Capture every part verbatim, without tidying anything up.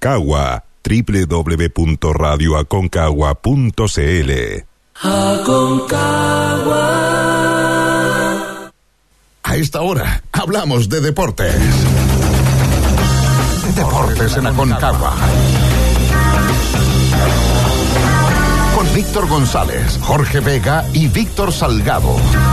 Aconcagua, doble u doble u doble u punto radio aconcagua punto c l. Aconcagua. A esta hora hablamos de deportes. Deportes en Aconcagua. Con Víctor González, Jorge Vega y Víctor Salgado.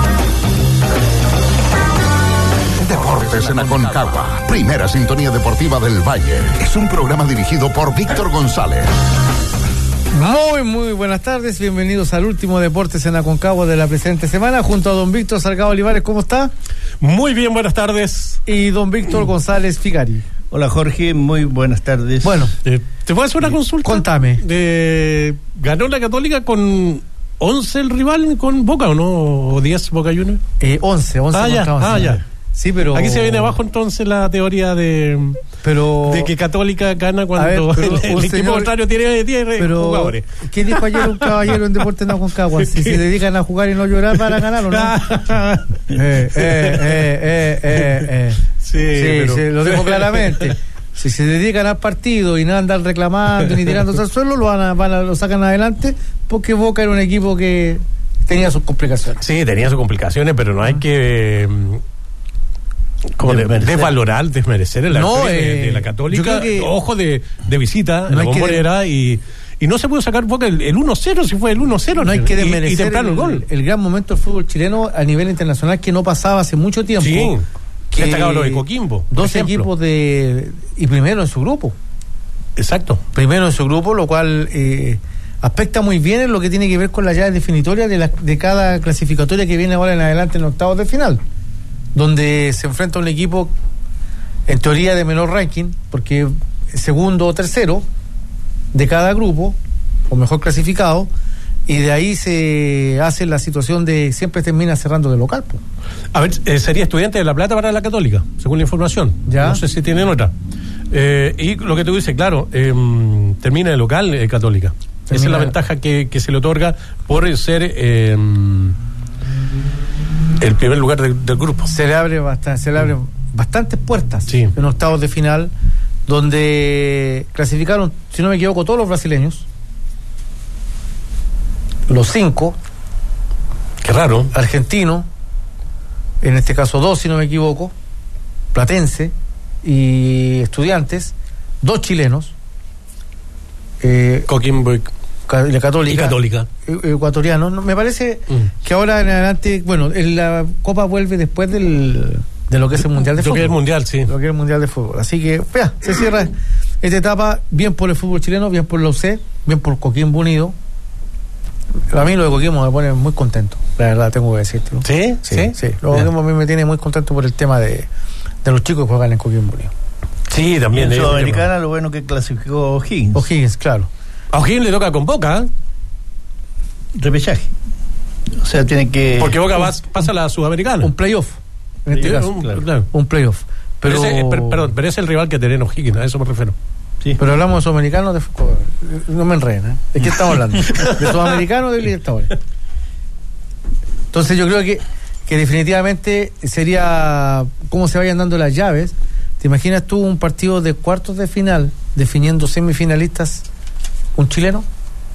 Deportes en Aconcagua, primera sintonía deportiva del Valle. Es un programa dirigido por Víctor González. Muy, muy buenas tardes, bienvenidos al último Deportes en Aconcagua de la presente semana, junto a don Víctor Salgado Olivares. ¿Cómo está? Muy bien, buenas tardes. Y don Víctor González Figari. Hola Jorge, muy buenas tardes. Bueno, eh, ¿te puedo hacer una consulta? Contame. Eh, ¿Ganó la Católica con once el rival con Boca o no? ¿O diez Boca Juniors? Eh, once, once. Ah, ya, ah, ya. Sí, pero... Aquí se viene abajo entonces la teoría de, pero... de que Católica gana cuando ver, pero, el, el equipo señor... contrario tiene diez pero... jugadores. ¿Qué dijo ayer un caballero en Deportes en Aconcagua? Si se dedican a jugar y no llorar para ganar o no. eh, eh, eh, eh, eh, eh. Sí, sí, pero... sí, lo dijo claramente. Si se dedican al partido y no andan reclamando ni tirándose al suelo, lo, van a, van a, lo sacan adelante, porque Boca era un equipo que tenía sus complicaciones. Sí, tenía sus complicaciones, pero no hay que... como de, desvalorar, desmerecer el no, arte eh, de, de la Católica, que, ojo de, de visita, no la Bombonera, de... y, y no se pudo sacar Boca el, el uno cero, si fue el uno cero, no hay que desmerecer y, y temprano el, el gol. El gran momento del fútbol chileno a nivel internacional que no pasaba hace mucho tiempo. Sí, que destacaba lo de Coquimbo. Dos equipos de... y primero en su grupo. Exacto. Primero en su grupo, lo cual... Eh, aspecta muy bien en lo que tiene que ver con las llaves definitorias de, la, de cada clasificatoria que viene ahora en adelante en octavos de final, donde se enfrenta un equipo en teoría de menor ranking, porque segundo o tercero de cada grupo, o mejor clasificado, y de ahí se hace la situación de siempre termina cerrando de local. Po. A ver, eh, sería Estudiante de La Plata para la Católica, según la información. ¿Ya? No sé si tienen otra. Eh, y lo que tú dices, claro, eh, termina de local eh, Católica. Termina. Esa es la ventaja que, que se le otorga por ser eh, el primer lugar de, del grupo. Se le abre bastante, se le abre bastantes puertas, sí, en octavos de final, donde clasificaron, si no me equivoco, todos los brasileños, los cinco, qué raro, argentinos, en este caso dos, si no me equivoco, Platense y Estudiantes, dos chilenos, eh, Coquimbo y la Católica, y Católica. ecuatoriano. Me parece mm. que ahora en adelante, bueno, la Copa vuelve después del de lo que es el Mundial de lo Fútbol. Lo que es el Mundial, sí. Lo que es el Mundial de Fútbol. Así que, vea, se cierra esta etapa, bien por el fútbol chileno, bien por la U C, bien por Coquimbo Unido. A mí lo de Coquimbo me pone muy contento, la verdad, tengo que decirte. ¿Sí? Sí, sí. sí. Lo de Coquimbo a mí me tiene muy contento por el tema de, de los chicos que juegan en Coquimbo Unido. Sí, también. En Sudamericana, lo bueno que clasificó O'Higgins. O'Higgins, claro. A O'Higgins le toca con Boca, ¿eh? Repechaje. O sea, tiene que... Porque Boca va, pasa a la Sudamericana. Un playoff, en este play caso. Un, claro. Claro. un playoff. Pero... Pero ese, per, perdón, pero es el rival que tiene O'Higgins, a eso me refiero. Sí. Pero hablamos de sudamericanos, de, no me enreden, ¿eh? ¿De qué estamos hablando? ¿De sudamericanos o de Libertadores? Entonces yo creo que, que definitivamente sería cómo se vayan dando las llaves. ¿Te imaginas tú un partido de cuartos de final definiendo semifinalistas un chileno?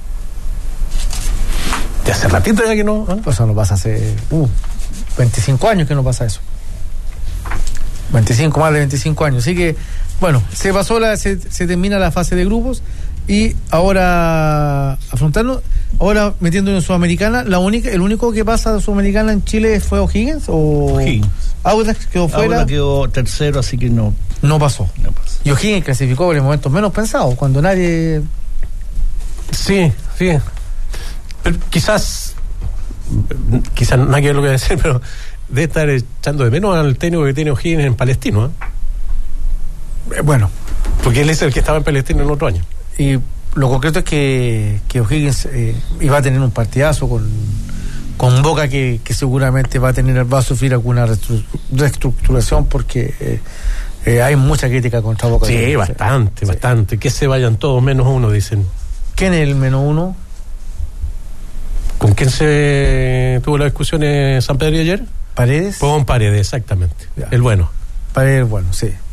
De hace ratito ya que no. ¿eh? Pues eso no pasa hace uh, veinticinco años que no pasa eso. veinticinco, más de veinticinco años. Así que, bueno, se pasó la, se, se termina la fase de grupos y ahora afrontando, ahora metiéndonos en Sudamericana, la única, el único que pasa de Sudamericana en Chile fue O'Higgins o O'Higgins. Audax quedó fuera. Audax quedó tercero, así que no. No pasó. No pasó. Y O'Higgins clasificó en el momento menos pensado, cuando nadie. Sí, sí. Pero quizás, quizás nadie es lo que voy a decir, pero debe estar echando de menos al técnico que tiene O'Higgins en Palestino, ¿eh? Eh, bueno. Porque él es el que estaba en Palestino el otro año. Y lo concreto es que, que O'Higgins eh, iba a tener un partidazo con, con Boca que, que seguramente va a tener, va a sufrir alguna restru- reestructuración porque eh, eh, hay mucha crítica contra Boca. Sí, de, bastante, sí. bastante. Que se vayan todos menos uno, dicen. ¿Quién es el menos uno? ¿Con quién se tuvo la discusión en San Pedro ayer? ¿Paredes? Con Paredes, exactamente. Ya. El bueno. Paredes, bueno, sí.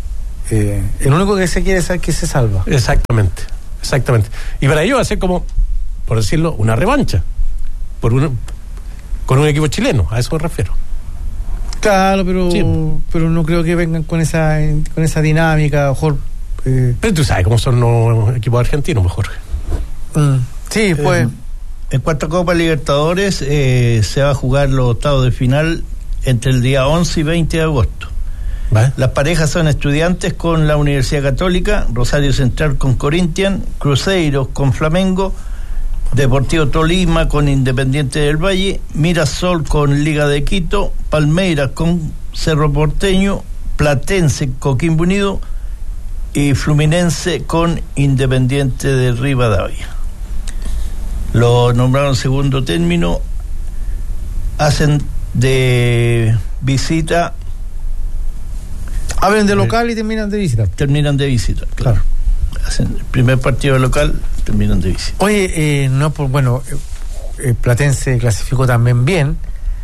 eh, el único que se quiere es el que se salva. Exactamente, exactamente. Y para ello va a ser como, por decirlo, una revancha por un, con un equipo chileno, a eso me refiero. Claro, pero sí. pero no creo que vengan con esa con esa dinámica, mejor. Eh. Pero tú sabes cómo son los equipos argentinos, mejor. Mm, sí, pues. Eh, en cuanto a Copa Libertadores, eh, se va a jugar los octavos de final entre el día once y veinte de agosto. ¿Vale? Las parejas son Estudiantes con la Universidad Católica, Rosario Central con Corinthians, Cruzeiro con Flamengo, Deportivo Tolima con Independiente del Valle, Mirasol con Liga de Quito, Palmeiras con Cerro Porteño, Platense Coquimbo Unido y Fluminense con Independiente de Rivadavia. Lo nombraron segundo término, hacen de visita. Abren de local y terminan de visita. Terminan de visita, claro. Hacen el primer partido de local, terminan de visita. Oye, eh, no por bueno, eh, Platense clasificó también bien,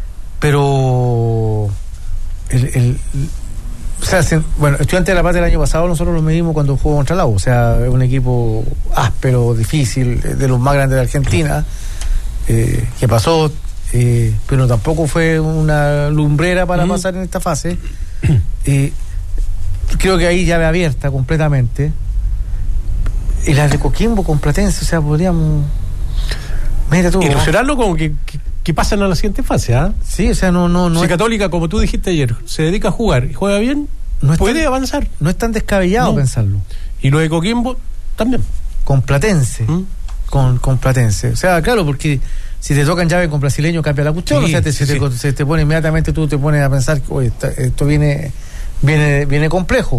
pero el, el, o sea, se, bueno, Estudiantes de La Plata del año pasado nosotros lo medimos cuando jugó contra la U, o sea, es un equipo áspero, difícil, de los más grandes de Argentina, eh, que pasó, eh, pero tampoco fue una lumbrera para mm. pasar en esta fase. Eh, creo que ahí llave abierta completamente. Y la de Coquimbo con Platense, o sea, podríamos. Mira tú. Ilusionarlo como que, que, que pasan a la siguiente fase, ¿ah? ¿eh? Sí, o sea, no, no, no. Si es... Católica, como tú dijiste ayer, se dedica a jugar y juega bien, no puede tan, avanzar. No es tan descabellado no. pensarlo. Y lo de Coquimbo también. Con Platense. ¿Mm? Con, con Platense. O sea, claro, porque si te tocan llave con brasileño cambia la cuestión. Sí, o sea, te, sí, se, te, sí. se te pone inmediatamente, tú te pones a pensar que oye, está, esto viene, viene, viene complejo.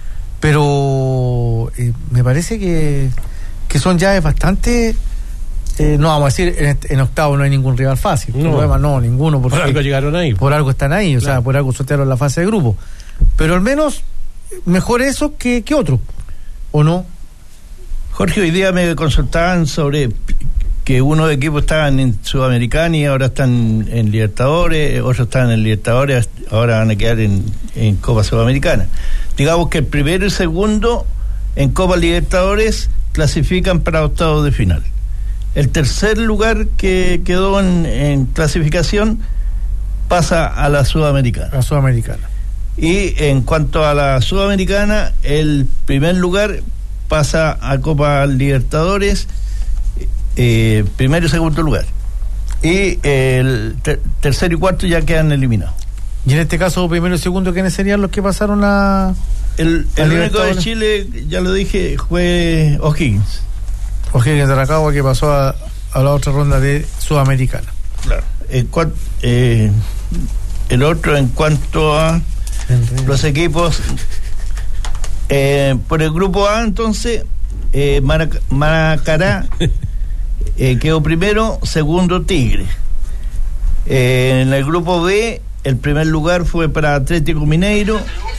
Pero eh, me parece que, que son llaves bastante. Eh, no vamos a decir, en, en octavo no hay ningún rival fácil. No, problema, no ninguno. Porque por algo llegaron ahí. Por algo están ahí, o claro. sea, por algo sortearon la fase de grupo. Pero al menos, mejor eso que, que otro. ¿O no? Jorge, hoy día me consultaban sobre que unos equipos estaban en Sudamericana y ahora están en Libertadores, otros están en Libertadores, ahora van a quedar en, en Copa Sudamericana. Digamos que el primero y segundo en Copa Libertadores clasifican para octavos de final. El tercer lugar que quedó en, en clasificación pasa a la Sudamericana. La Sudamericana. Y en cuanto a la Sudamericana, el primer lugar pasa a Copa Libertadores, eh, primero y segundo lugar. Y el ter- tercero y cuarto ya quedan eliminados. Y en este caso, primero y segundo, ¿quiénes serían los que pasaron a...? El, el único de Chile, ya lo dije, fue O'Higgins. O'Higgins de Rancagua, que pasó a, a la otra ronda de Sudamericana. Claro. En cua- eh, el otro, en cuanto a los equipos, eh, por el grupo A, entonces, eh, Marac- Maracará eh, quedó primero, segundo Tigre. Eh, en el grupo B, el primer lugar fue para Atlético Mineiro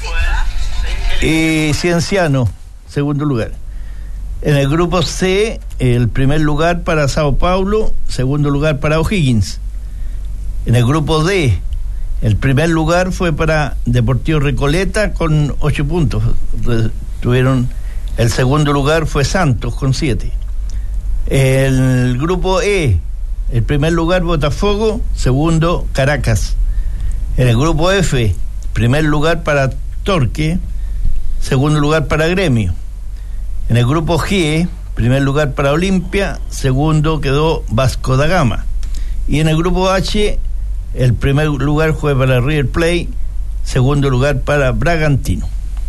y Cienciano, segundo lugar. En el grupo C, el primer lugar para Sao Paulo, segundo lugar para O'Higgins. En el grupo D, el primer lugar fue para Deportivo Recoleta con ocho puntos. Tuvieron, el segundo lugar fue Santos con siete. El grupo E, el primer lugar Botafogo, segundo Caracas. En el grupo F, primer lugar para Torque, segundo lugar para Gremio. En el grupo G, primer lugar para Olimpia, segundo quedó Vasco da Gama. Y en el grupo H, el primer lugar fue para River Plate, segundo lugar para Bragantino.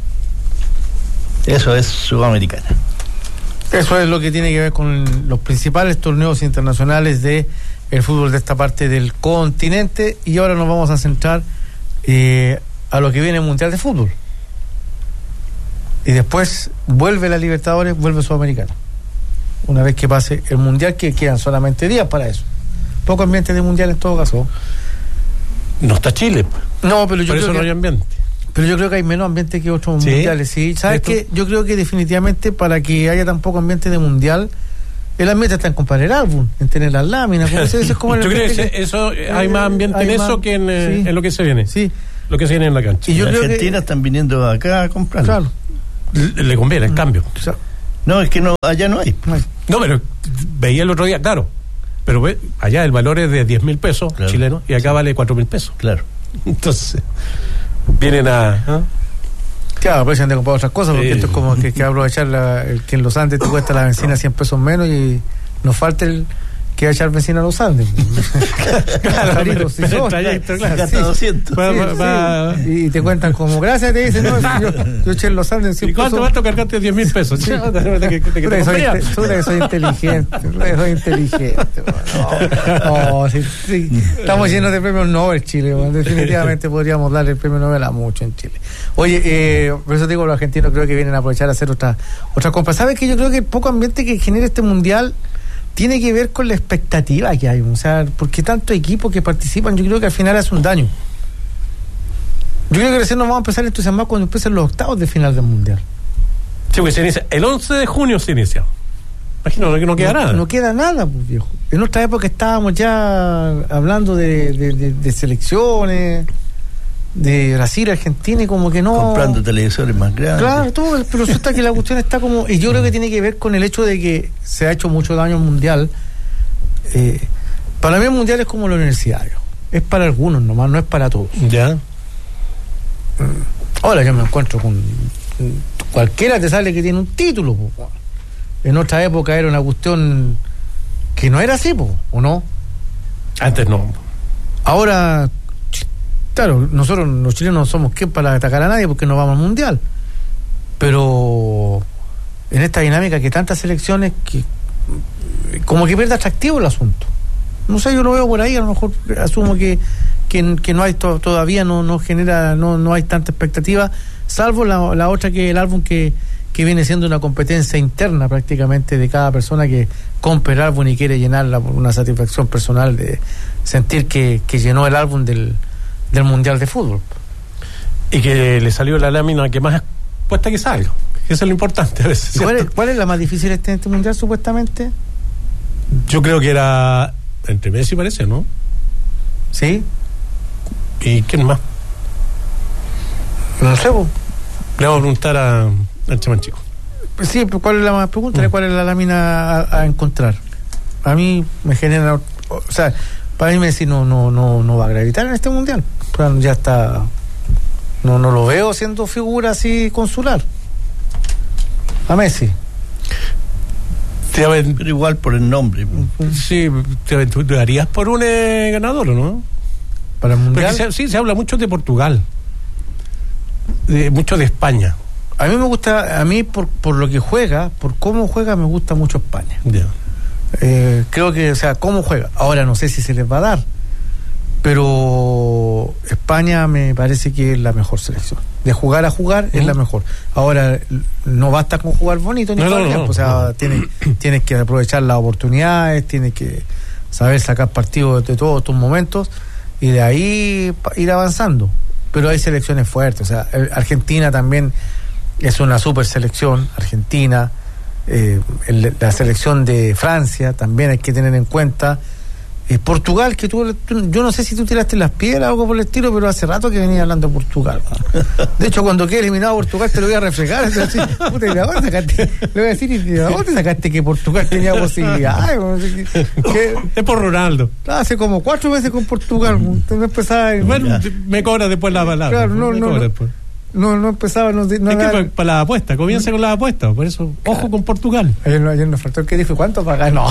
Eso es Sudamericana. Eso es lo que tiene que ver con los principales torneos internacionales de el fútbol de esta parte del continente. Y ahora nos vamos a centrar eh, a lo que viene el Mundial de Fútbol. Y después vuelve la Libertadores, vuelve Sudamericana. Una vez que pase el Mundial, que quedan solamente días para eso. Poco ambiente de Mundial en todo caso. No está Chile. No, pero yo Por creo eso que no hay ambiente. Pero yo creo que hay menos ambiente que otros ¿Sí? mundiales, ¿sí? ¿Sabes qué? Yo creo que definitivamente para que haya tan poco ambiente de mundial, el ambiente está en comprar el álbum, en tener las láminas. Como eso, eso es como el ¿Tú crees que que eso eh, hay más ambiente en más, eso que en, eh, sí, en lo que se viene? Sí. Lo que se viene en la cancha. Y yo Argentina creo que, están viniendo acá a comprarlo. Claro. Le, le conviene, en mm. cambio. O sea, no, es que no, allá no hay. No, pero veía el otro día, claro. Pero ve, allá el valor es de diez mil pesos claro. chilenos y acá sí. vale cuatro mil pesos. Claro. Entonces, vienen a... ¿eh? Claro, pues se han de comprar otras cosas, porque sí. esto es como que, que aprovechar la, el, que en los Andes te cuesta la benzina cien pesos menos y nos falta el que va a echar benzina a los Andes. Claro, Carito, si sos, trayecto, claro, gasta doscientos. Va, va, va. Sí. Y te cuentan como, gracias, te dicen, no, yo, yo eché en los Andes cien ¿Y cuánto pesos. vas a cargarte diez mil pesos? Sí. Tú que soy inteligente, soy inteligente. No, no sí, sí. Estamos llenos de premios Nobel, Chile. Bueno, definitivamente podríamos darle el premio Nobel a mucho en Chile. Oye, eh, por eso digo, los argentinos creo que vienen a aprovechar a hacer otra, otra compra. ¿Sabes que yo creo que el poco ambiente que genera este mundial tiene que ver con la expectativa que hay? O sea, porque tantos equipos que participan, yo creo que al final hace un daño. Yo creo que recién nos vamos a empezar a entusiasmar cuando empiecen los octavos de final del mundial. Sí, porque se inicia, el once de junio se inicia. Imagino que no queda no, nada. No queda nada, pues, viejo. En nuestra época estábamos ya hablando de, de, de, de selecciones, de Brasil, Argentina, y como que no... Comprando televisores más grandes. Claro, todo, pero resulta que la cuestión está como... Y yo creo que tiene que ver con el hecho de que se ha hecho mucho daño al mundial. Eh, para mí el mundial es como la universidad, viejo. Es para algunos nomás, no es para todos. Ya. Ahora yo me encuentro con... Cualquiera te sale que tiene un título, po. En otra época era una cuestión que no era así, po, ¿o no? Antes no. Ahora, claro, nosotros los chilenos no somos qué para atacar a nadie porque no vamos al mundial. Pero en esta dinámica que tantas selecciones que como que pierde atractivo el asunto. No sé, yo lo veo por ahí, a lo mejor asumo que que, que no hay to, todavía no no genera no no hay tanta expectativa, salvo la, la otra que el álbum que que viene siendo una competencia interna prácticamente de cada persona que compra el álbum y quiere llenarla por una satisfacción personal de sentir que, que llenó el álbum del, del Mundial de Fútbol. Y que le salió la lámina que más cuesta que salga. Eso es lo importante a veces. ¿Cuál es, ¿Cuál es la más difícil este, este Mundial supuestamente? Yo creo que era entre Messi, parece, ¿no? ¿Sí? ¿Y quién más? No sé, vos. Le vamos a preguntar a... al chamán chico. Sí, pero ¿cuál es la más? Pregúntale mm. cuál es la lámina a, a encontrar. A mí me genera, o sea, para mí Messi no no no no va a gravitar en este mundial. Bueno, ya está, no no lo veo siendo figura así consular. A Messi. Pero igual por el nombre. Sí, te aventurarías por un eh, ganador, ¿o no? Para el mundial. Se, sí, se habla mucho de Portugal, de, mucho de España. A mí me gusta, a mí por, por lo que juega, por cómo juega, me gusta mucho España. Yeah. Eh, creo que, o sea, cómo juega. Ahora no sé si se les va a dar, pero España me parece que es la mejor selección. De jugar a jugar uh-huh. es la mejor. Ahora, no basta con jugar bonito ni no, no, tiempo, no, o sea, no. tienes, tienes que aprovechar las oportunidades, tienes que saber sacar partido de todos tus momentos y de ahí ir avanzando. Pero hay selecciones fuertes, o sea, Argentina también es una super selección, Argentina, eh, el, la selección de Francia también hay que tener en cuenta. Eh, Portugal, que tú, tú, yo no sé si tú tiraste las piedras o algo por el estilo, pero hace rato que venía hablando de Portugal. De hecho, cuando quede eliminado Portugal te lo voy a reflejar. Decir, puta, ¿y de dónde sacaste? Le voy a decir, ¿y de dónde sacaste que Portugal tenía posibilidades? Es por Ronaldo. Hace como cuatro meses con Portugal. No empezaba. Bueno, me cobra después la palabra. Claro, no, no. no. No, no empezaba. No, no es nada. que para la apuesta, comienza con la apuesta. Por eso, ojo claro. con Portugal. Ayer, no, ayer nos faltó el que dijo: ¿cuánto pagas? No.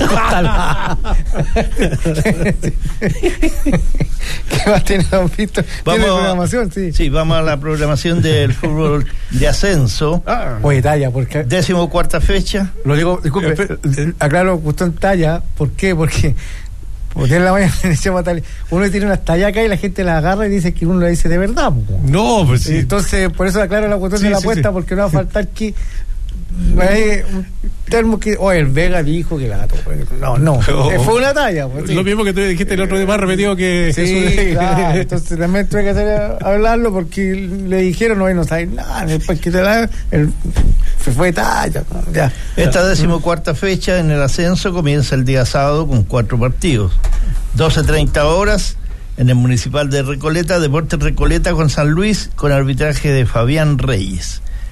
¿Qué más tiene Don Víctor? ¿Tiene programación? Sí. sí, vamos a la programación del fútbol de ascenso. Ah. Oye, talla, porque. Décimo cuarta fecha. Lo digo, disculpe, aclaro, gustó en talla. ¿Por qué? Porque. Porque en la mañana uno tiene unas tallacas y la gente las agarra y dice que uno le dice de verdad. No, pues sí. Entonces, por eso aclaro la cuestión sí, de la sí, apuesta, sí. porque no va a faltar que hay un termo que. O oh, el Vega dijo que la gato. No, no. Oh, fue una talla. Pues, sí. Lo mismo que tú dijiste el otro día, más repetido que. Sí, Jesús. Claro. Entonces también tuve que hacer, hablarlo porque le dijeron, no, no sabes nada. Después que te la. El, se fue talla. Ya. Esta decimocuarta fecha en el ascenso comienza el día sábado con cuatro partidos. doce treinta horas en el Municipal de Recoleta, Deportes Recoleta con San Luis, con arbitraje de Fabián Reyes.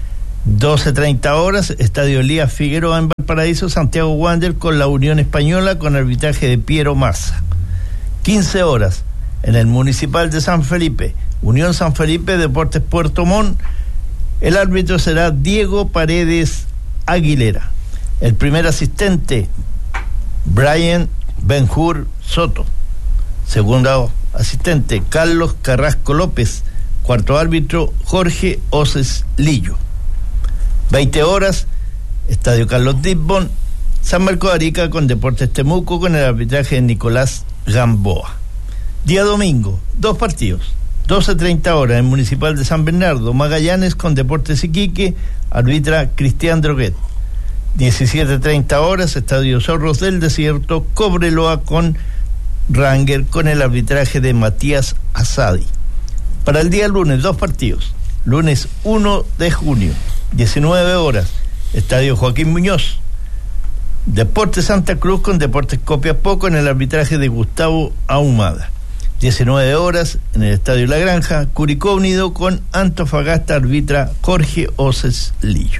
doce treinta horas, Estadio Elías Figueroa en Valparaíso, Santiago Wanderers con la Unión Española con arbitraje de Piero Massa. quince horas, en el Municipal de San Felipe, Unión San Felipe, Deportes Puerto Montt. El árbitro será Diego Paredes Aguilera. El primer asistente, Brian Benjur Soto. Segundo asistente, Carlos Carrasco López. Cuarto árbitro, Jorge Oces Lillo. veinte horas, Estadio Carlos Dibbon, San Marcos de Arica con Deportes Temuco con el arbitraje de Nicolás Gamboa. Día domingo, dos partidos. doce treinta horas en Municipal de San Bernardo, Magallanes con Deportes Iquique, arbitra Cristian Droguet. diecisiete treinta horas, Estadio Zorros del Desierto, Cobreloa con Ranger con el arbitraje de Matías Asadi. Para el día lunes, dos partidos. Lunes uno de junio, diecinueve horas, Estadio Joaquín Muñoz, Deportes Santa Cruz con Deportes Copiapó con el arbitraje de Gustavo Ahumada. diecinueve horas, en el Estadio La Granja, Curicó Unido con Antofagasta, arbitra Jorge Oces Lillo.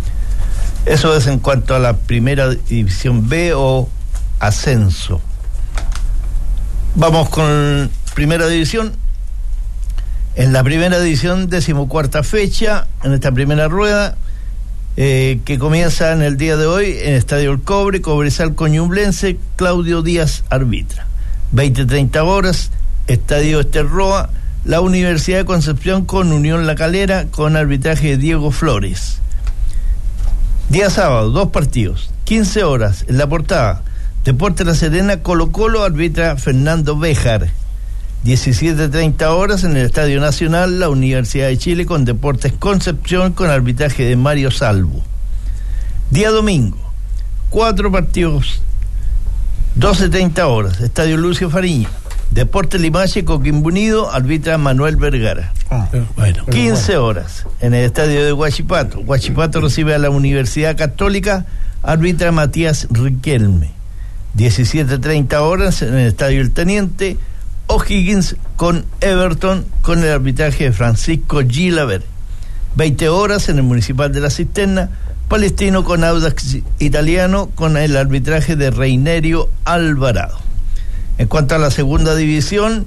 Eso es en cuanto a la primera división B o ascenso. Vamos con primera división. En la primera división, decimocuarta fecha, en esta primera rueda, eh, que comienza en el día de hoy, en Estadio El Cobre, Cobresal con Ñublense, Claudio Díaz arbitra. veinte treinta horas, Estadio Esterroa, la Universidad de Concepción con Unión La Calera, con arbitraje de Diego Flores. Día sábado, dos partidos, quince horas, en La Portada, Deportes La Serena, Colo Colo, arbitra Fernando Béjar. diecisiete treinta horas, en el Estadio Nacional, la Universidad de Chile con Deportes Concepción, con arbitraje de Mario Salvo. Día domingo, cuatro partidos, doce treinta horas, Estadio Lucio Fariña, Deportes Limache, Coquimbo Unido, arbitra Manuel Vergara. Ah, bueno, quince bueno. horas, en el Estadio de Huachipato, Huachipato recibe a la Universidad Católica, arbitra Matías Riquelme. diecisiete treinta horas, en el Estadio El Teniente, O'Higgins con Everton con el arbitraje de Francisco Gilaver. veinte horas, en el Municipal de La Cisterna, Palestino con Audax Italiano con el arbitraje de Reinerio Alvarado. En cuanto a la segunda división,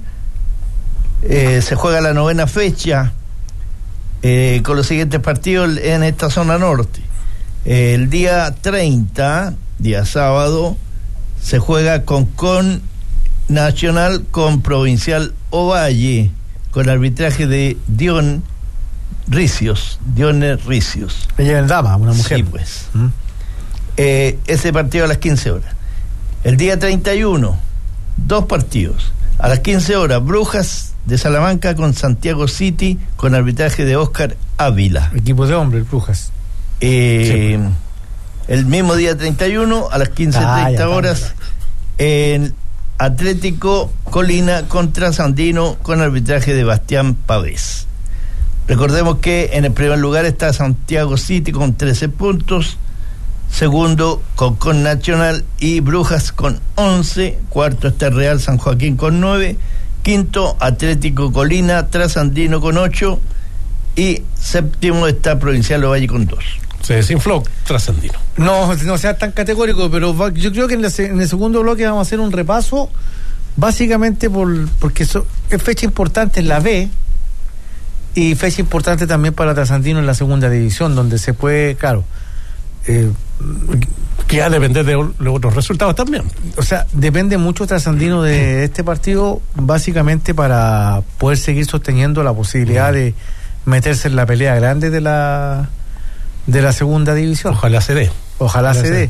eh, se juega la novena fecha eh, con los siguientes partidos en esta zona norte. Eh, el día treinta, día sábado, se juega con con Nacional con Provincial Ovalle, con arbitraje de Dion Ricios, Dione Ricios. Ella es dama, una mujer. Sí, pues. ¿Mm? Eh, ese partido a las quince horas. El día treinta y uno, dos partidos. A las quince horas, Brujas de Salamanca con Santiago City, con arbitraje de Óscar Ávila. Equipo de hombres, Brujas. Eh, sí. El mismo día treinta y uno, a las quince treinta ah, horas, en Atlético Colina contra Sandino con arbitraje de Bastián Pavés. Recordemos que en el primer lugar está Santiago City con trece puntos, segundo Concón Nacional y Brujas con once, cuarto está Real San Joaquín con nueve, quinto Atlético Colina, Trasandino con ocho y séptimo está Provincial Ovalle con dos. Se desinfló Trasandino. No, no sea tan categórico, pero va, yo creo que en, la, en el segundo bloque vamos a hacer un repaso, básicamente por porque so, es fecha importante en la B y fecha importante también para Trasandino en la segunda división, donde se puede, claro, eh, que va a depender de los otros resultados también. O sea, depende mucho Trasandino de este partido, básicamente para poder seguir sosteniendo la posibilidad mm. de meterse en la pelea grande de la de la segunda división. Ojalá se dé. Ojalá, Ojalá se dé.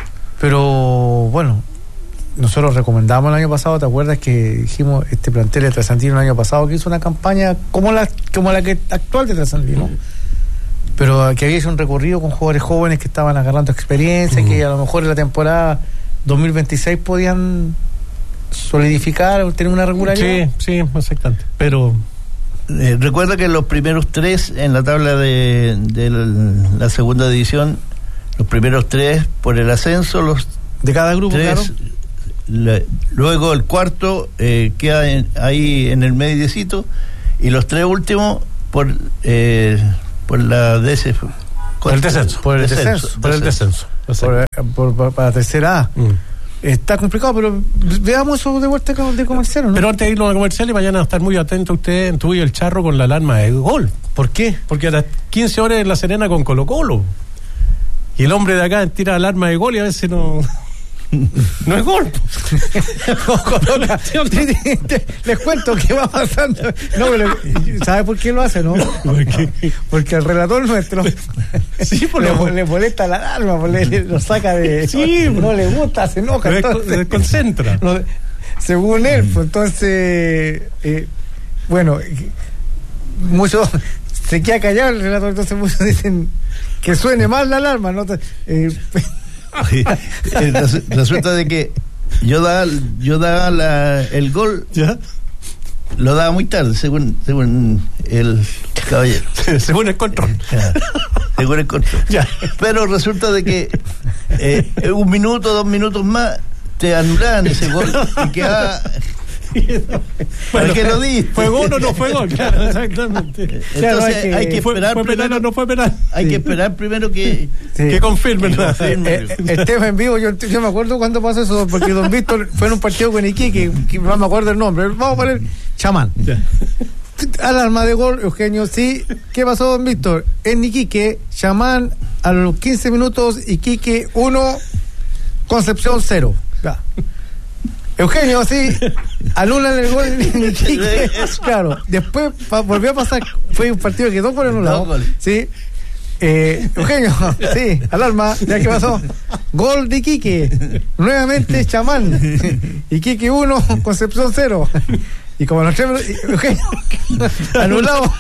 Pero bueno, nosotros recomendamos el año pasado, ¿te acuerdas que dijimos este plantel de Trasandino el año pasado que hizo una campaña como la como la que actual de Trasandino? Mm. Pero que había hecho un recorrido con jugadores jóvenes que estaban agarrando experiencia, mm. que a lo mejor en la temporada dos mil veintiséis podían solidificar o tener una regularidad. Sí, sí, exactamente. Pero Eh, recuerda que los primeros tres en la tabla de, de la, la segunda división, los primeros tres por el ascenso, los de cada grupo, tres, claro. La, luego el cuarto eh, queda en, ahí en el mediecito y los tres últimos por eh, por la D S F. Por el descenso. Por el descenso. descenso. Por el descenso. Por, por, por, para tercera A. Mm. Está complicado, pero veamos eso de vuelta de comercial, ¿no? Pero antes de irnos a comercial, y vayan a estar muy atentos ustedes, tú y el Charro, con la alarma de gol. ¿Por qué? Porque a las quince horas en La Serena con Colo Colo. Y el hombre de acá tira alarma de gol y a veces no... no es gol. Les cuento que va pasando. No, pero ¿sabe por qué lo hace, no? ¿Por qué? Porque el relator nuestro sí, por le, lo... le molesta la alarma, le, le, lo saca de. Sí, no, no le gusta, se enoja. Entonces, se desconcentra. No, según él, pues entonces, eh, bueno, muchos se queda callado el relator, entonces muchos dicen que suene mal la alarma, ¿no? Eh, Resulta de que yo daba, yo daba la, el gol, ¿ya? Lo daba muy tarde, según según el caballero. Según el control. Ya, según el control. Ya. Pero resulta de que eh, un minuto, dos minutos más, te anulaban ese gol y quedaba... Bueno, ¿qué lo diste? ¿Fue gol o no fue gol? Claro, exactamente. Entonces claro, hay que, hay que ¿Fue, esperar fue primero, penal o no fue penal? hay sí. que esperar primero que, sí. que confirmen. Que confirme. Eh, eh, Esteban en vivo, yo, yo me acuerdo cuando pasó eso, porque don Víctor fue en un partido con Iquique, que no me acuerdo el nombre, vamos a poner Chamán. Ya. Alarma de gol, Eugenio, sí. ¿Qué pasó, don Víctor? En Iquique, Chamán a los quince minutos, Iquique uno, Concepción cero. Ya. Eugenio, sí, anulan el gol en Iquique. Claro, después pa, volvió a pasar, fue un partido que quedó por anulado. Sí. Eh, Eugenio, sí, alarma, ¿ya qué pasó? Gol de Iquique, nuevamente Chamán, Iquique uno, Concepción cero. Y como los tres, Eugenio, anulado.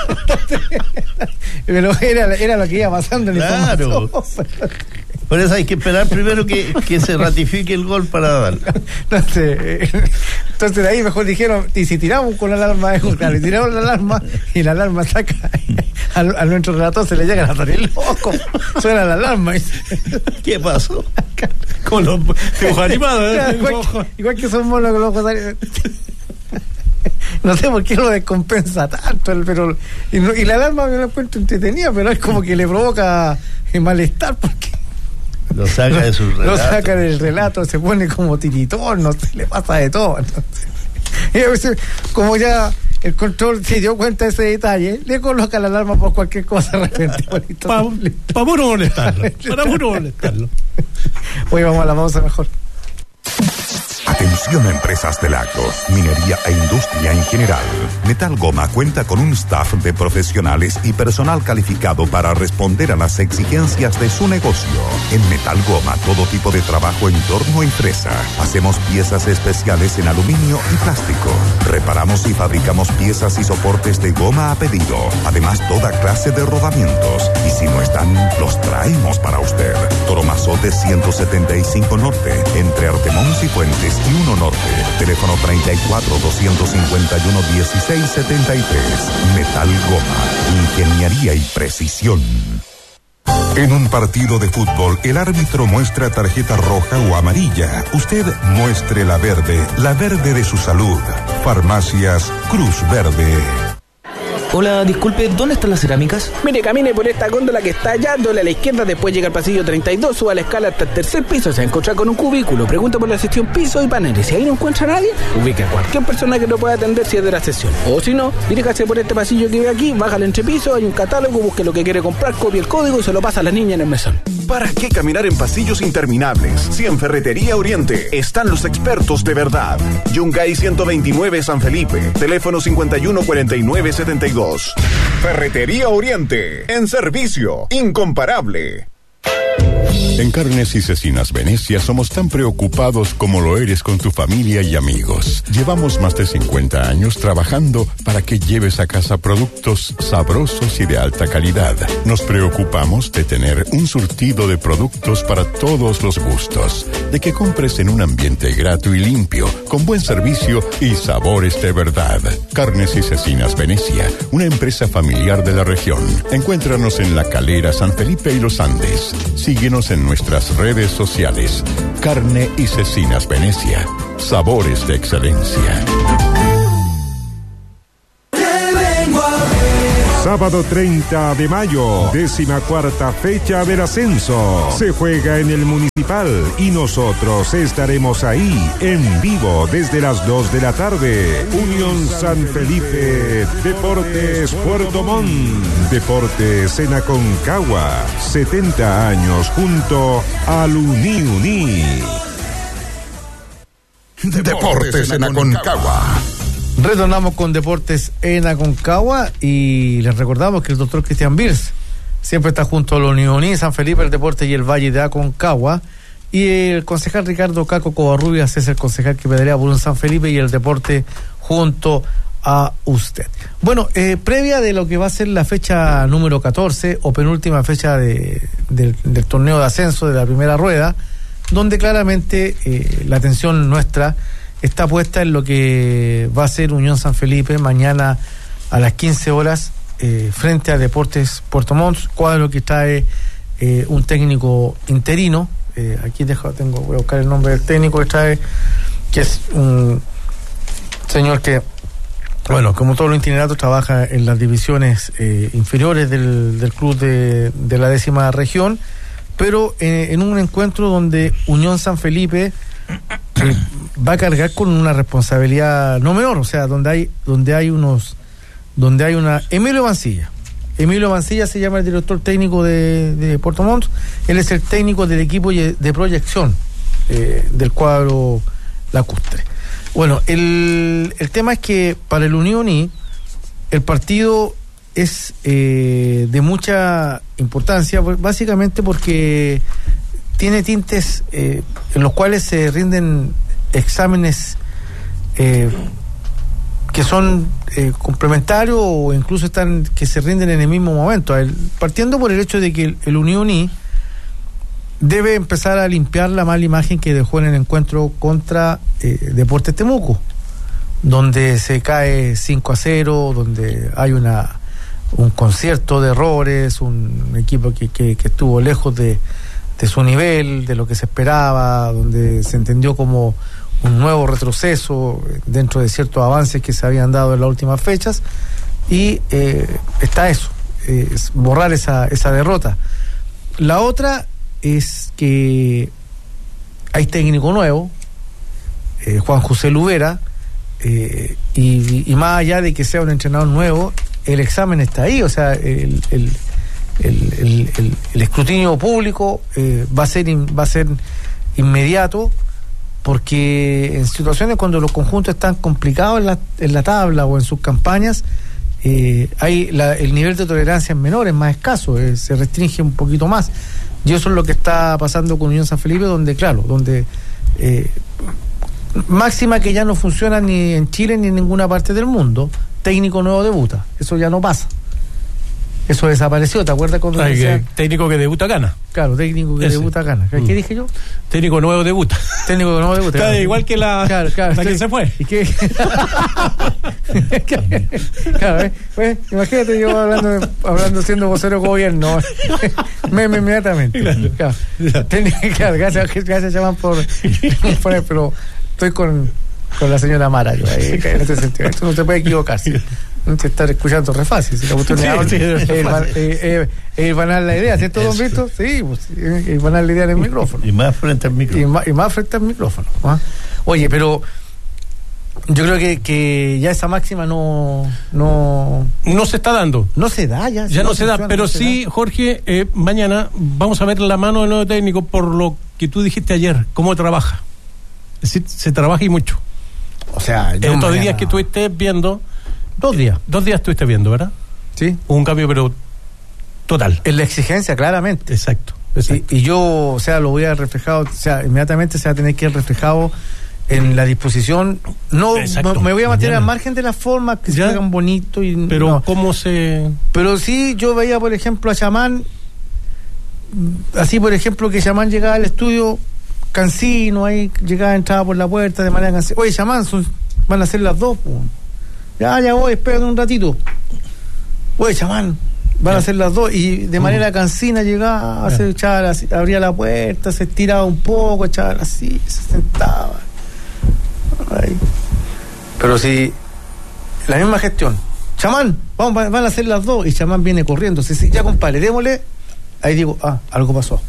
Pero era, era lo que iba pasando en el Claro. Por eso hay que esperar primero que, que se ratifique el gol para darlo. Entonces, eh, entonces de ahí mejor dijeron, y si tiramos con la alarma, eh, claro, y tiramos la alarma y la alarma saca a, a nuestro relator, se le llega a la loco, suena la alarma y, ¿qué pasó? Con los dibujos animados, ¿eh? igual, que, igual que son monos con los ojos. No sé por qué lo descompensa tanto, pero y, no, y la alarma me la encuentro entretenida, pero es como que le provoca eh, malestar porque lo saca de su relato. Lo saca del relato, se pone como tiritón, no se le pasa de todo. Entonces, y a veces, como ya el control se dio cuenta de ese detalle, le coloca la alarma por cualquier cosa de repente. Para pa puro molestarlo. Para puro molestarlo. Hoy vamos a la pausa mejor. Atención a empresas de lacos, minería e industria en general. Metal Goma cuenta con un staff de profesionales y personal calificado para responder a las exigencias de su negocio. En Metal Goma, todo tipo de trabajo en torno a empresa. Hacemos piezas especiales en aluminio y plástico. Reparamos y fabricamos piezas y soportes de goma a pedido. Además, toda clase de rodamientos. Y si no están, los traemos para usted. Toromazote ciento setenta y cinco Norte, entre Artemons y Fuentes y uno Norte. Teléfono treinta y cuatro, doscientos cincuenta y uno, dieciséis setenta y tres. Metal Goma. Ingeniería y precisión. En un partido de fútbol, el árbitro muestra tarjeta roja o amarilla. Usted muestre la verde, la verde de su salud. Farmacias Cruz Verde. Hola, disculpe, ¿dónde están las cerámicas? Mire, camine por esta góndola que está allá, doble a la izquierda, después llega al pasillo treinta y dos, suba la escala hasta el tercer piso, se va a encontrar con un cubículo, pregunta por la sección piso y paneles. Si ahí no encuentra a nadie, ubica a cualquier persona que lo pueda atender si es de la sesión. O si no, diríjase por este pasillo que ve aquí, baja al entrepiso, hay un catálogo, busque lo que quiere comprar, copie el código y se lo pasa a la niña en el mesón. ¿Para qué caminar en pasillos interminables? Si en Ferretería Oriente están los expertos de verdad. Yungay ciento veintinueve San Felipe, teléfono cincuenta y uno cuarenta y nueve setenta y dos. Ferretería Oriente, en servicio, incomparable. En Carnes y Cecinas Venecia somos tan preocupados como lo eres con tu familia y amigos. Llevamos más de cincuenta años trabajando para que lleves a casa productos sabrosos y de alta calidad. Nos preocupamos de tener un surtido de productos para todos los gustos, de que compres en un ambiente grato y limpio, con buen servicio y sabores de verdad. Carnes y Cecinas Venecia, una empresa familiar de la región. Encuéntranos en La Calera, San Felipe y Los Andes. Síguenos en nuestras redes sociales. Carne y Cecinas Venecia. Sabores de excelencia. Te vengo a ver. Sábado treinta de mayo, décima cuarta fecha del ascenso. Se juega en el Municipal y nosotros estaremos ahí en vivo desde las dos de la tarde. Unión San Felipe, Deportes Puerto Montt, Deportes en Aconcagua, setenta años junto al Uni Uni. Deportes en Aconcagua. Retornamos con Deportes en Aconcagua y les recordamos que el doctor Cristian Birs siempre está junto a la Unión San Felipe, el Deporte y el Valle de Aconcagua, y el concejal Ricardo Caco Covarrubias es el concejal que pedalea por un San Felipe y el Deporte junto a usted. Bueno, eh, previa de lo que va a ser la fecha número catorce o penúltima fecha de, de, del torneo de ascenso de la primera rueda, donde claramente eh, la atención nuestra está puesta en lo que va a ser Unión San Felipe mañana a las quince horas eh, frente a Deportes Puerto Montt, cuadro que trae eh, un técnico interino. Eh, aquí dejo, tengo, voy a buscar el nombre del técnico que trae, que es un señor que, bueno, como todos los itineratos, trabaja en las divisiones eh, inferiores del, del club de, de la décima región, pero eh, en un encuentro donde Unión San Felipe eh, va a cargar con una responsabilidad no menor, o sea, donde hay donde hay unos donde hay una Emilio Mancilla. Emilio Mancilla se llama el director técnico de, de Puerto Montt. Él es el técnico del equipo de proyección eh, del cuadro lacustre. Bueno, el, el tema es que para el Unión I el partido es eh, de mucha importancia, básicamente porque tiene tintes eh, en los cuales se rinden exámenes eh, que son eh, complementarios o incluso están que se rinden en el mismo momento, el, partiendo por el hecho de que el, el Unión I debe empezar a limpiar la mala imagen que dejó en el encuentro contra eh, Deportes Temuco, donde se cae cinco a cero, donde hay una un concierto de errores, un equipo que, que, que estuvo lejos de de su nivel, de lo que se esperaba, donde se entendió como un nuevo retroceso dentro de ciertos avances que se habían dado en las últimas fechas, y eh, está eso, eh, es borrar esa, esa derrota. La otra es que hay técnico nuevo, eh, Juan José Lubera, eh, y, y más allá de que sea un entrenador nuevo, el examen está ahí, o sea, el, el El, el, el, el escrutinio público eh, va a ser in, va a ser inmediato, porque en situaciones cuando los conjuntos están complicados en la, en la tabla o en sus campañas, eh, hay la, el nivel de tolerancia es menor, es más escaso, eh, se restringe un poquito más, y eso es lo que está pasando con Unión San Felipe, donde claro, donde eh, máxima que ya no funciona ni en Chile ni en ninguna parte del mundo, técnico nuevo debuta, eso ya no pasa. Eso desapareció, ¿te acuerdas cuando Ay, decía? Técnico que debuta gana. Claro, técnico que Ese. debuta gana. ¿Qué mm. dije yo? Técnico nuevo debuta. Técnico nuevo debuta. Está claro. Igual que la, claro, claro, la estoy, que se fue. ¿Y qué? Claro, ¿eh? Pues, imagínate yo hablando, hablando siendo vocero de gobierno. me, me inmediatamente. Claro. Claro. Claro, gracias, gracias llaman por, por pero estoy con, con la señora Mara yo ahí, en ese sentido. Esto no se puede equivocarse. No te estar escuchando re fácil, si la oportunidad sí, sí, es ir banal la idea, ¿cierto, don Víctor? Sí, pues ir banal la idea en el micrófono. Y más frente al micrófono. Y más, y más frente al micrófono. ¿Ah? Oye, pero yo creo que, que ya esa máxima no, no no se está dando. No se da ya. Ya no, no se da, pero no sí, da. Jorge, eh, mañana vamos a ver la mano del nuevo técnico por lo que tú dijiste ayer, cómo trabaja. Es decir, se trabaja y mucho. O sea, en estos días que tú estés viendo. Dos días. Dos días estuviste viendo, ¿verdad? Sí. Un cambio, pero total. En la exigencia, claramente. Exacto. exacto. Y, y yo, o sea, lo voy a reflejado, o sea, inmediatamente se va a tener que ir reflejado en la disposición. No, exacto. me voy a mantener al margen de las formas que ¿Ya? se hagan bonito y pero no. cómo se. Pero sí, yo veía, por ejemplo, a Chamán, así, por ejemplo, que Chamán llegaba al estudio cansino, ahí llegaba, entraba por la puerta de manera cansina. Oye, Chamán, son, van a ser las dos, pues. Ya, ya voy, espérate un ratito. Oye, Chamán, van ya. a ser las dos. Y de manera cansina llegaba, a hacer, echaba la, abría la puerta, se estiraba un poco, echaba la silla, se sentaba. Ay. Pero si la misma gestión, Chamán, vamos, van a hacer las dos, y Chamán viene corriendo. Si, si, ya compadre, démosle, ahí digo, ah, algo pasó.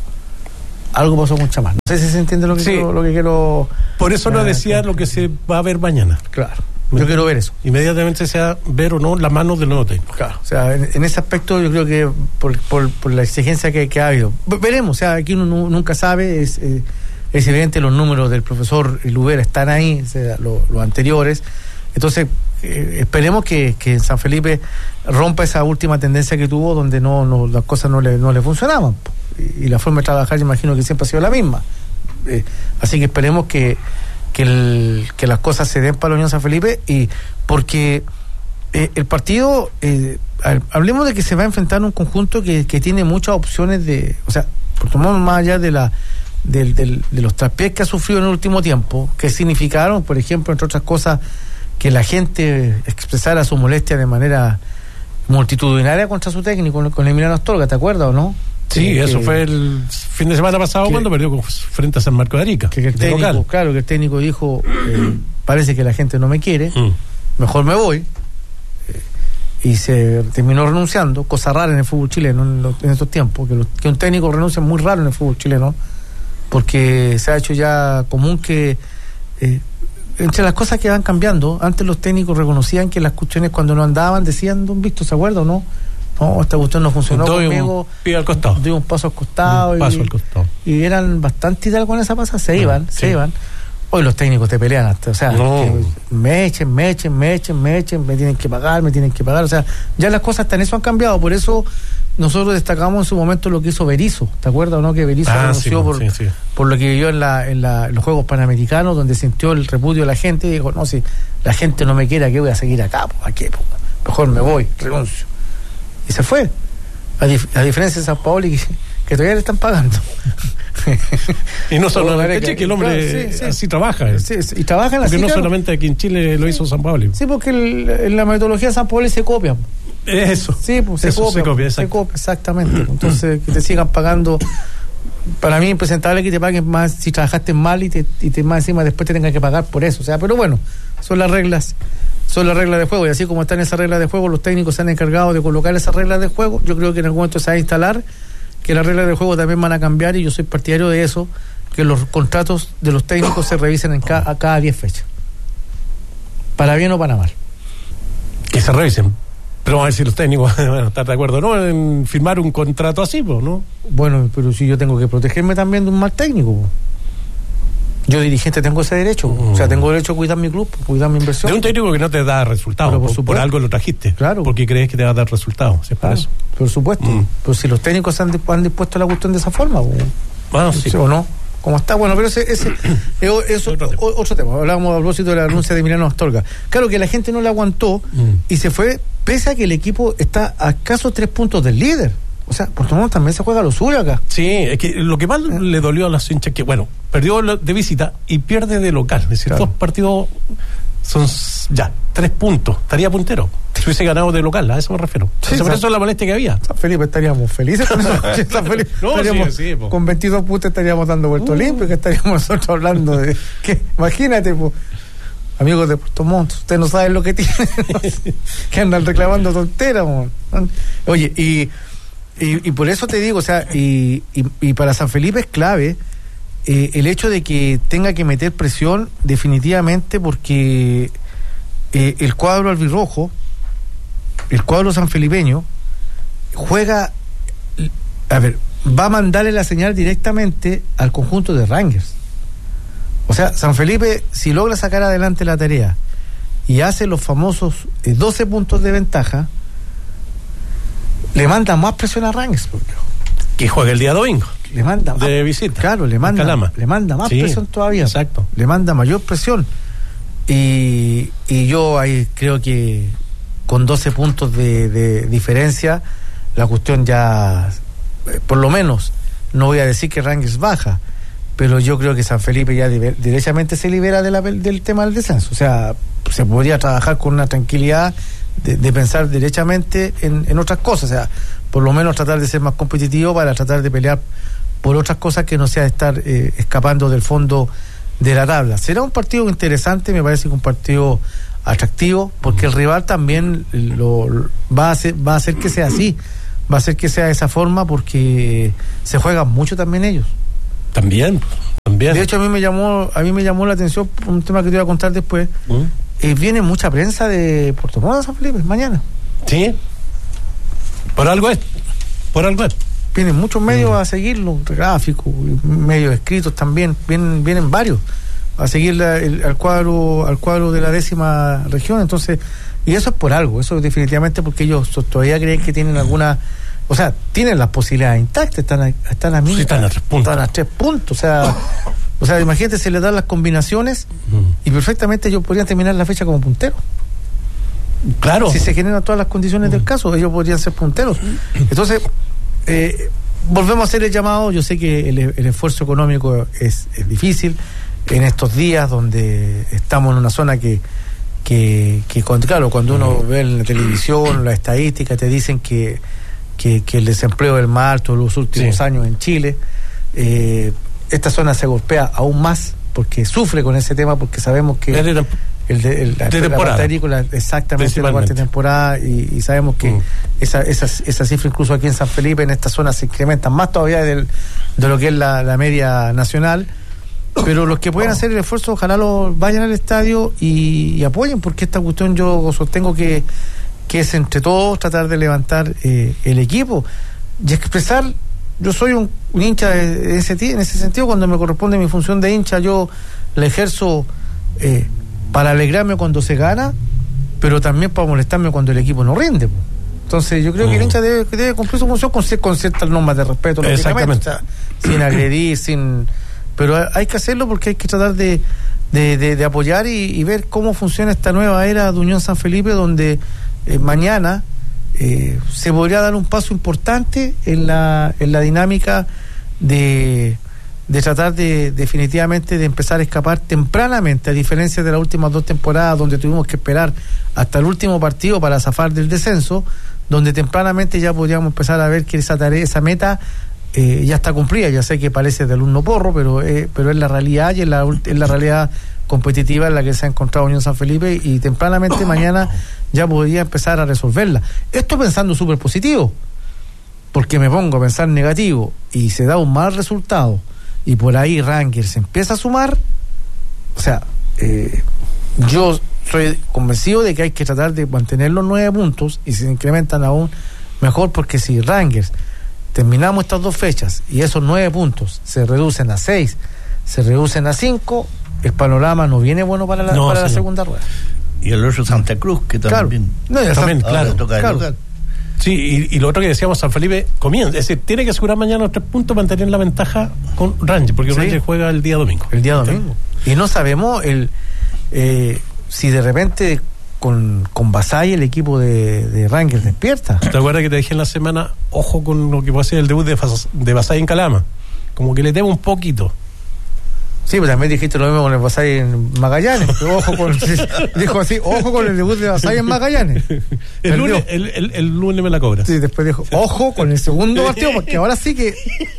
Algo pasó con Chamán. No sé si se entiende lo que, sí. quiero, lo que quiero. Por eso no decía lo que se va a ver mañana. Claro. Yo quiero ver eso. Inmediatamente sea ver o no la mano del nuevo técnico. Claro. O sea, en, en ese aspecto yo creo que por, por, por la exigencia que, que ha habido. Veremos, o sea, aquí uno no, nunca sabe, es, eh, es evidente, los números del profesor Lubera están ahí, o sea, lo, los anteriores. Entonces, eh, esperemos que, que San Felipe rompa esa última tendencia que tuvo, donde no, no las cosas no le, no le funcionaban. Y, y la forma de trabajar, yo imagino que siempre ha sido la misma. Eh, así que esperemos que Que, el, que las cosas se den para la Unión San Felipe, y porque eh, el partido, eh, hablemos de que se va a enfrentar un conjunto que, que tiene muchas opciones de, o sea, por tomar más allá de la del, del, de los traspiés que ha sufrido en el último tiempo, que significaron, por ejemplo, entre otras cosas, que la gente expresara su molestia de manera multitudinaria contra su técnico, con Emiliano Astorga, ¿te acuerdas o no? Sí, que, eso fue el fin de semana pasado que, cuando perdió frente a San Marco de Arica. Que el técnico, claro, que el técnico dijo, eh, parece que la gente no me quiere, mm. mejor me voy. Eh, y se terminó renunciando, cosa rara en el fútbol chileno en, los, en estos tiempos, que, los, que un técnico renuncia muy raro en el fútbol chileno, porque se ha hecho ya común que, eh, entre las cosas que van cambiando, antes los técnicos reconocían que las cuestiones cuando no andaban decían, ¿don visto, se acuerda o no? No, esta cuestión no funcionó doy conmigo. Un, al costado. Doy un paso al costado. Un paso y, al costado. Y eran bastante y tal con esa pasada, se iban, sí. se iban. Hoy los técnicos te pelean hasta, o sea, no. que me echen, me echen, me echen, me echen, me tienen que pagar, me tienen que pagar, o sea, ya las cosas hasta en eso han cambiado, por eso nosotros destacamos en su momento lo que hizo Berizzo, ¿te acuerdas o no? Que Berizzo ah, renunció sí, por, sí, sí. por lo que vivió en, la, en, la, en los Juegos Panamericanos, donde sintió el repudio de la gente y dijo, no, si la gente no me quiere, ¿a qué voy a seguir acá? ¿A qué? Mejor me voy, renuncio. Y se fue. A, dif- a diferencia de San Paoli, que, que todavía le están pagando. Y no solo oh, que, que el hombre claro, sí, sí. así trabaja. Sí, sí, y trabaja en la Porque no claro. solamente aquí en Chile lo hizo San Paoli. Sí, porque el, en la metodología de San Paoli se copia. Eso. Sí, pues se Eso copia. Se copia, se copia, exactamente. Entonces, que te sigan pagando. Para mí es impresentable que te paguen más si trabajaste mal y te, y te más encima después te tengan que pagar por eso. O sea, pero bueno, son las reglas. Son las reglas de juego, y así como están esas reglas de juego, los técnicos se han encargado de colocar esas reglas de juego. Yo creo que en algún momento se va a instalar que las reglas de juego también van a cambiar, y yo soy partidario de eso, que los contratos de los técnicos se revisen en ca- a cada diez fechas, para bien o para mal. Que se revisen, pero vamos a ver si los técnicos van a estar de acuerdo, ¿no? En firmar un contrato así, ¿no? Bueno, pero si yo tengo que protegerme también de un mal técnico, yo dirigente tengo ese derecho, mm. o sea, tengo derecho a cuidar mi club, cuidar mi inversión. De un técnico que no te da resultados, por, por, por algo lo trajiste, claro, porque crees que te va a dar resultados, ¿sí? Claro, por eso. Por supuesto, mm. pero si los técnicos han, han dispuesto la cuestión de esa forma, o, bueno, sí. o no, como está, bueno, pero ese, ese es eso, otro, tema. otro tema. Hablábamos a propósito de la renuncia de Emiliano Astorga. Claro que la gente no le aguantó mm. y se fue, pese a que el equipo está a escasos tres puntos del líder. O sea, Puerto Montt también se juega lo suyo acá. Sí, es que lo que más ¿Eh? le dolió a las hinchas que, bueno, perdió de visita y pierde de local. Es decir, claro. dos partidos son ya, tres puntos. Estaría puntero. Si hubiese ganado de local, a eso me refiero. Sí, por eso es la molestia que había. San Felipe estaríamos felices con eso. San Felipe, no, estaríamos, sí, sí, con veintidós puntos estaríamos dando vuelta uh. olímpica, estaríamos nosotros hablando de que, imagínate, po, amigos de Puerto Montt, ustedes no saben lo que tienen, que andan reclamando tonteras. Oye, y Y, y por eso te digo, o sea, y, y, y para San Felipe es clave eh, el hecho de que tenga que meter presión definitivamente, porque eh, el cuadro albirrojo, el cuadro sanfelipeño, juega, a ver, va a mandarle la señal directamente al conjunto de Rangers. O sea, San Felipe, si logra sacar adelante la tarea y hace los famosos eh, doce puntos de ventaja, le manda más presión a Rangers, que juega el día domingo, le manda de más, visita, claro, le manda, le manda más sí, presión todavía, exacto, le manda mayor presión, y, y yo ahí creo que con doce puntos de, de diferencia la cuestión ya, por lo menos, no voy a decir que Rangers baja, pero yo creo que San Felipe ya de, derechamente se libera de la, del tema del descenso. O sea, se podría trabajar con una tranquilidad De, de pensar derechamente en, en otras cosas, o sea, por lo menos tratar de ser más competitivo para tratar de pelear por otras cosas que no sea estar eh, escapando del fondo de la tabla. Será un partido interesante, me parece que un partido atractivo, porque el rival también lo, lo va a hacer, va a hacer que sea así, va a hacer que sea de esa forma, porque se juegan mucho también ellos. También, también. De hecho, a mí me llamó, a mí me llamó la atención un tema que te voy a contar después. ¿Mm? Eh, viene mucha prensa de Puerto Montt a San Felipe mañana. Sí. Por algo es. Por algo es. Vienen muchos medios mm. a seguirlo, gráficos, medios escritos también, vienen, vienen varios a seguir la, el, al cuadro, al cuadro de la décima región. Entonces, y eso es por algo, eso es definitivamente porque ellos todavía creen que tienen alguna. O sea, tienen las posibilidades intactas, están a, están a mí, sí, están a tres puntos. Están a tres puntos, o sea, o sea, imagínate, se les dan las combinaciones mm. y perfectamente ellos podrían terminar la fecha como punteros. Claro. Si se generan todas las condiciones mm. del caso, ellos podrían ser punteros. Entonces, eh, volvemos a hacer el llamado. Yo sé que el, el esfuerzo económico es, es difícil en estos días donde estamos en una zona que que, que claro, cuando uno ve en la televisión la estadística, te dicen que Que, que el desempleo del más alto de los últimos sí. años en Chile. Eh, esta zona se golpea aún más porque sufre con ese tema, porque sabemos que el de, el, la, de la parte agrícola, exactamente, la parte de temporada, y, y sabemos que mm. esa, esa, esa cifra incluso aquí en San Felipe, en esta zona, se incrementa más todavía del, de lo que es la, la media nacional. Pero los que pueden hacer el esfuerzo, ojalá lo vayan al estadio y, y apoyen, porque esta cuestión yo sostengo que que es entre todos tratar de levantar eh, el equipo y expresar. Yo soy un, un hincha de, de ese, en ese sentido. Cuando me corresponde mi función de hincha, yo la ejerzo eh, para alegrarme cuando se gana, pero también para molestarme cuando el equipo no rinde. Entonces yo creo mm. que el hincha debe, debe cumplir su función con, con ciertas normas de respeto, exactamente, o sea, sin agredir, sin pero hay que hacerlo porque hay que tratar de, de, de, de apoyar y, y ver cómo funciona esta nueva era de Unión San Felipe, donde Eh, mañana eh, se podría dar un paso importante en la en la dinámica de, de tratar de definitivamente de empezar a escapar tempranamente, a diferencia de las últimas dos temporadas donde tuvimos que esperar hasta el último partido para zafar del descenso, donde tempranamente ya podríamos empezar a ver que esa tarea, esa meta eh, ya está cumplida. Ya sé que parece de alumno porro, pero eh, pero es la realidad y es la, es la realidad competitiva en la que se ha encontrado Unión San Felipe, y tempranamente mañana ya podría empezar a resolverla. Esto pensando súper positivo, porque me pongo a pensar negativo y se da un mal resultado y por ahí Rangers se empieza a sumar. O sea, eh, yo soy convencido de que hay que tratar de mantener los nueve puntos, y si se incrementan aún mejor, porque si Rangers terminamos estas dos fechas y esos nueve puntos se reducen a seis, se reducen a cinco, el panorama no viene bueno para la, no, para sí. la segunda rueda. Y el otro Santa Cruz, que también, claro. no, también San, claro, toca claro. local. Sí, y, y lo otro que decíamos, San Felipe comienza, es decir, tiene que asegurar mañana los tres puntos para mantener la ventaja con Rangers, porque sí. Rangers juega el día domingo. El día domingo. Y no sabemos el eh, si de repente con, con Basay el equipo de, de Rangers despierta. ¿Te acuerdas que te dije en la semana, ojo con lo que puede ser el debut de, de Basay en Calama? Como que le temo un poquito. Sí, pero también dijiste lo mismo con el Basay en Magallanes. Pero ojo con, dijo así, ojo con el debut de Basay en Magallanes. El lunes, el, el, el lunes me la cobras. Sí, después dijo, ojo con el segundo partido, porque ahora sí que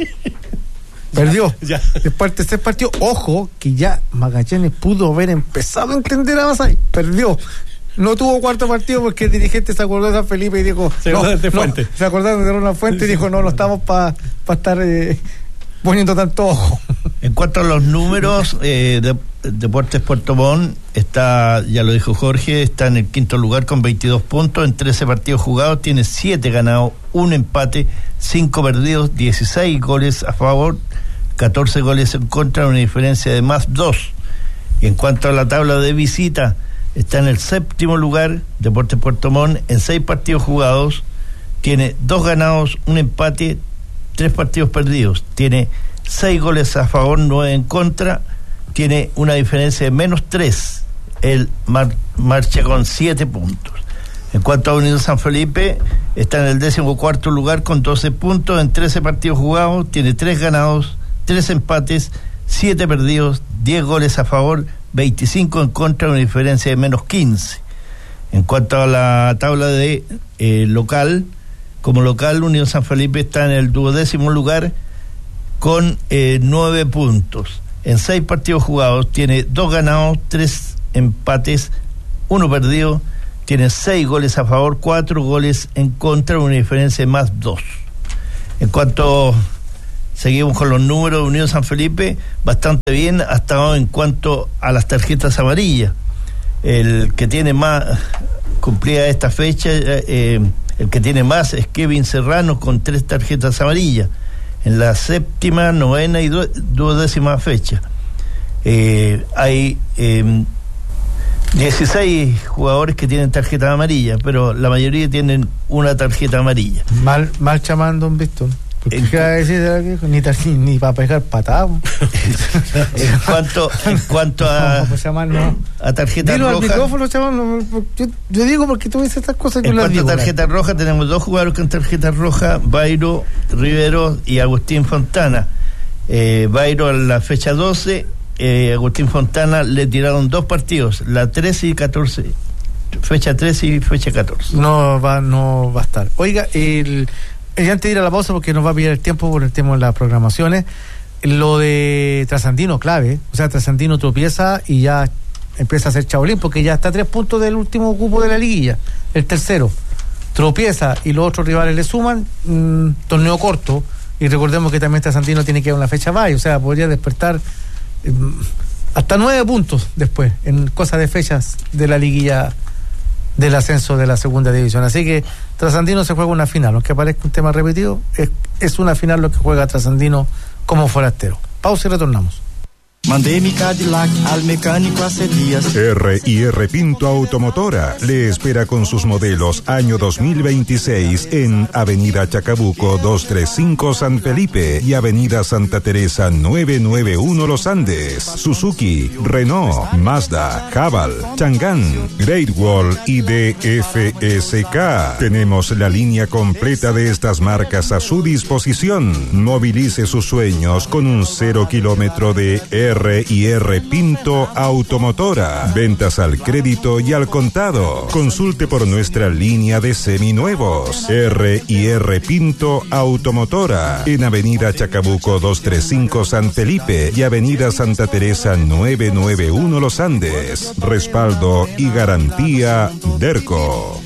perdió. Ya, ya. Después del tercer partido, ojo, que ya Magallanes pudo haber empezado a entender a Basay. Perdió. No tuvo cuarto partido porque el dirigente se acordó de San Felipe y dijo, se acordó de Fuente. No, se acordaron de Ronald Fuente y dijo, no, no estamos para pa estar eh, poniendo tanto ojo. En cuanto a los números, eh, de, Deportes Puerto Montt está, ya lo dijo Jorge, está en el quinto lugar con veintidós puntos en trece partidos jugados, tiene siete ganados, un empate, cinco perdidos, dieciséis goles a favor, catorce goles en contra, una diferencia de más dos. Y en cuanto a la tabla de visita, está en el séptimo lugar Deportes Puerto Montt en seis partidos jugados, tiene dos ganados, un empate, tres partidos perdidos, tiene seis goles a favor, nueve en contra, tiene una diferencia de menos tres. Él mar, marcha con siete puntos. En cuanto a Unión San Felipe, está en el décimo cuarto lugar con doce puntos en trece partidos jugados, tiene tres ganados, tres empates, siete perdidos, diez goles a favor, veinticinco en contra, una diferencia de menos quince. En cuanto a la tabla de eh, local, como local, Unión San Felipe está en el duodécimo lugar con eh, nueve puntos. En seis partidos jugados tiene dos ganados, tres empates, uno perdido, tiene seis goles a favor, cuatro goles en contra, una diferencia de más dos. En cuanto seguimos con los números de Unión San Felipe, bastante bien hasta ahora en cuanto a las tarjetas amarillas. El que tiene más, cumplida esta fecha, eh, el que tiene más es Kevin Serrano con tres tarjetas amarillas, en la séptima, novena y du- duodécima fecha. Eh, hay eh, dieciséis jugadores que tienen tarjeta amarilla, pero la mayoría tienen una tarjeta amarilla. Mal, mal chamán, don Víctor. ¿Qué va a decir ni, tar- ni para pegar patadas? En cuanto, en cuanto a, no, pues, chamán, no. a tarjeta Dilo roja. al micrófono, chamán, no, yo, yo digo porque tú dices estas cosas que En las cuanto digo. a tarjeta ¿verdad? roja, tenemos dos jugadores con tarjeta roja, Bairo Rivero y Agustín Fontana. Eh, Bairo a la fecha doce, eh, Agustín Fontana le tiraron dos partidos, la trece y catorce, fecha trece y fecha catorce. No va, no va a estar. Oiga, el, el antes de ir a la pausa, porque nos va a pillar el tiempo por el tema de las programaciones, lo de Trasandino clave, o sea, Trasandino tropieza y ya empieza a hacer chabolín, porque ya está a tres puntos del último cupo de la liguilla, el tercero. Tropieza y los otros rivales le suman, mmm, torneo corto, y recordemos que también Trasandino tiene que ir a una fecha bye, o sea, podría despertar eh, hasta nueve puntos después, en cosas de fechas de la liguilla del ascenso de la segunda división. Así que Trasandino se juega una final, aunque parezca un tema repetido, es, es una final lo que juega Trasandino como forastero. Pausa y retornamos. Mandé mi Cadillac al mecánico hace días. R y R Pinto Automotora le espera con sus modelos año dos mil veintiséis en Avenida Chacabuco doscientos treinta y cinco San Felipe y Avenida Santa Teresa novecientos noventa y uno Los Andes. Suzuki, Renault, Mazda, Haval, Chang'an, Great Wall y D F S K. Tenemos la línea completa de estas marcas a su disposición. Movilice sus sueños con un cero kilómetro de R R y R Pinto Automotora. Ventas al crédito y al contado. Consulte por nuestra línea de seminuevos. R y R Pinto Automotora. En Avenida Chacabuco doscientos treinta y cinco San Felipe y Avenida Santa Teresa novecientos noventa y uno Los Andes. Respaldo y garantía Derco.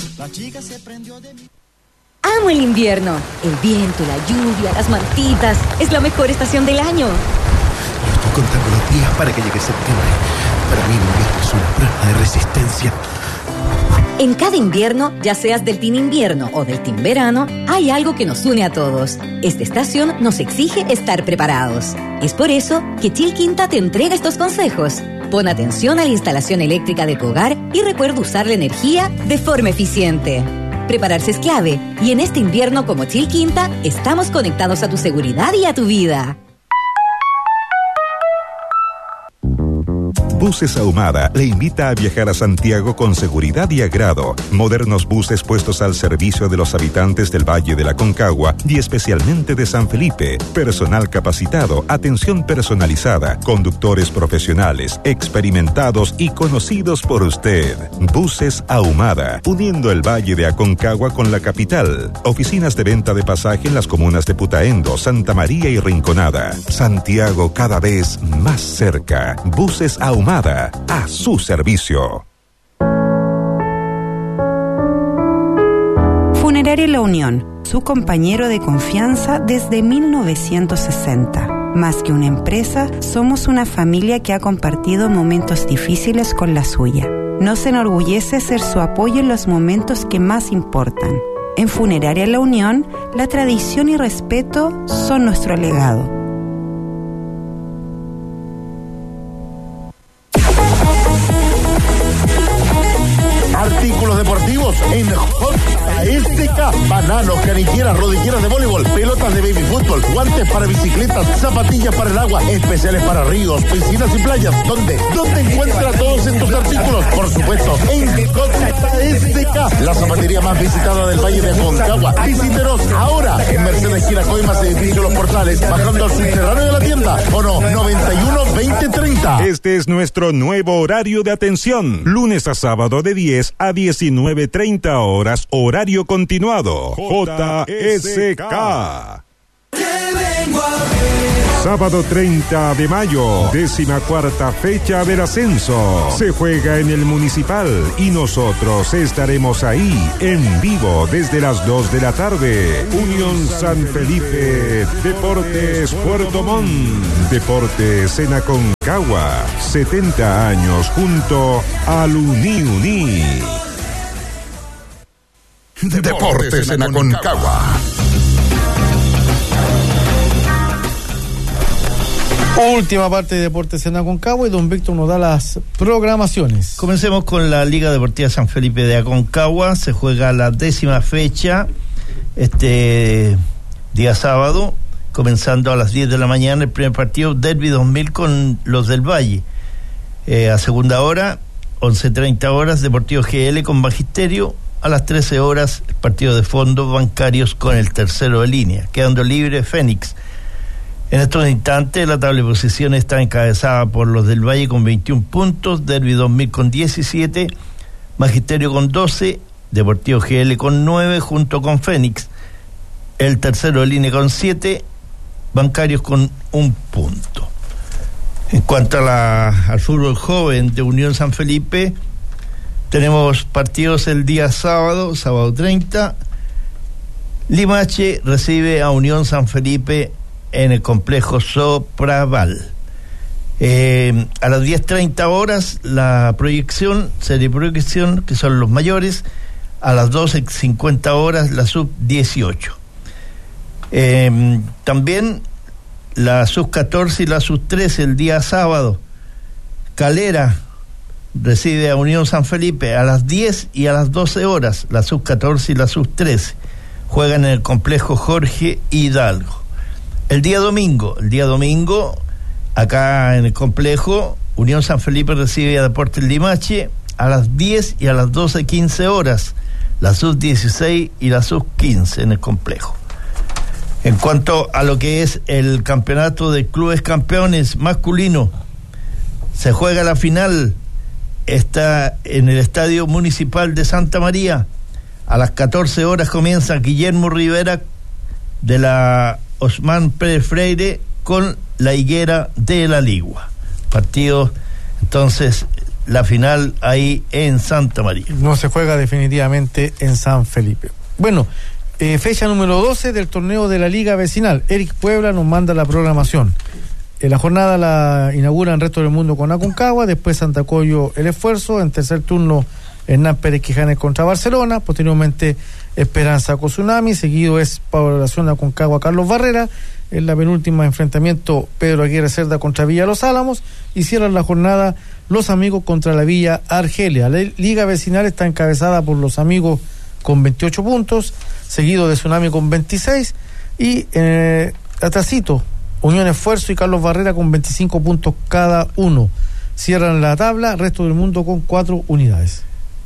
Amo el invierno. El viento, la lluvia, las mantitas. Es la mejor estación del año. Estoy contando los días para que llegue septiembre. Para mí el invierno es una prueba de resistencia. En cada invierno, ya seas del team invierno o del team verano, hay algo que nos une a todos. Esta estación nos exige estar preparados. Es por eso que Chilquinta te entrega estos consejos. Pon atención a la instalación eléctrica de tu hogar y recuerda usar la energía de forma eficiente. Prepararse es clave y en este invierno como Chilquinta estamos conectados a tu seguridad y a tu vida. Buses Ahumada le invita a viajar a Santiago con seguridad y agrado. Modernos buses puestos al servicio de los habitantes del Valle de la Concagua y especialmente de San Felipe. Personal capacitado, atención personalizada, conductores profesionales, experimentados y conocidos por usted. Buses Ahumada, uniendo el Valle de Aconcagua con la capital. Oficinas de venta de pasaje en las comunas de Putaendo, Santa María y Rinconada. Santiago cada vez más cerca. Buses Ahumada, a su servicio. Funeraria La Unión, su compañero de confianza desde mil novecientos sesenta. Más que una empresa, somos una familia que ha compartido momentos difíciles con la suya. Nos enorgullece ser su apoyo en los momentos que más importan. En Funeraria La Unión, la tradición y respeto son nuestro legado. Artículos deportivos en J S K. Bananos, canilleras, rodilleras de voleibol, pelotas de baby fútbol, guantes para bicicletas, zapatillas para el agua, especiales para ríos, piscinas y playas. ¿Dónde? ¿Dónde encuentra todos estos artículos? Por supuesto, en J S K, la zapatería más visitada del Valle de Aconcagua. Visítenos ahora en Mercedes Giracoimas, edificio Los Portales, bajando al subterráneo de la tienda. O no, noventa y uno veinte treinta. Este es nuestro nuevo horario de atención. Lunes a sábado de diez a diecinueve treinta horas, horario continuado. J S K. Sábado treinta de mayo, décima cuarta fecha del ascenso. Se juega en el Municipal y nosotros estaremos ahí en vivo desde las dos de la tarde. Unión San Felipe, Deportes Puerto Montt, Deportes en Aconcagua, setenta años junto al Uni Uni. Deportes en Aconcagua. Última parte de Deportes en Aconcagua y don Víctor nos da las programaciones. Comencemos con la Liga Deportiva San Felipe de Aconcagua. Se juega la décima fecha este día sábado, comenzando a las diez de la mañana el primer partido, Derby dos mil con los del Valle. Eh, a segunda hora, once treinta horas, Deportivo G L con Magisterio. A las trece horas, el partido de fondo, Bancarios con el tercero de línea, quedando libre Fénix. En estos instantes la tabla de posiciones está encabezada por los del Valle con veintiún puntos, Derby dos mil con diecisiete, Magisterio con doce, Deportivo G L con nueve junto con Fénix, el tercero de línea con siete, Bancarios con un punto. En cuanto a la, al fútbol joven de Unión San Felipe, tenemos partidos el día sábado, sábado treinta, Limache recibe a Unión San Felipe en el complejo Sopraval. Eh, a las diez treinta horas la proyección, serie de proyección, que son los mayores. A las doce cincuenta horas la sub dieciocho. Eh, también la sub catorce y la sub trece el día sábado. Calera recibe a Unión San Felipe a las diez y a las doce horas, la sub catorce y la sub trece. Juegan en el complejo Jorge Hidalgo. El día domingo, el día domingo, acá en el complejo, Unión San Felipe recibe a Deportes Limache a las diez y a las doce quince horas, la sub dieciséis y la sub quince en el complejo. En cuanto a lo que es el campeonato de clubes campeones masculino, se juega la final, está en el Estadio Municipal de Santa María. A las catorce horas comienza Guillermo Rivera de la Osman Pérez Freire con la Higuera de la Ligua. Partido, entonces, la final ahí en Santa María. No se juega definitivamente en San Felipe. Bueno, eh, fecha número doce del torneo de la Liga Vecinal. Eric Puebla nos manda la programación. En la jornada la inaugura en Resto del Mundo con Aconcagua, después Santa Coyo El Esfuerzo, en tercer turno Hernán Pérez Quijanes contra Barcelona, posteriormente Esperanza con Tsunami, seguido es Población Aconcagua Carlos Barrera, en la penúltima enfrentamiento Pedro Aguirre Cerda contra Villa Los Álamos, y cierran la jornada Los Amigos contra la Villa Argelia. La Liga Vecinal está encabezada por Los Amigos con veintiocho puntos, seguido de Tsunami con veintiséis, y eh, atrasito Unión Esfuerzo y Carlos Barrera con veinticinco puntos cada uno. Cierran la tabla, Resto del Mundo con cuatro unidades.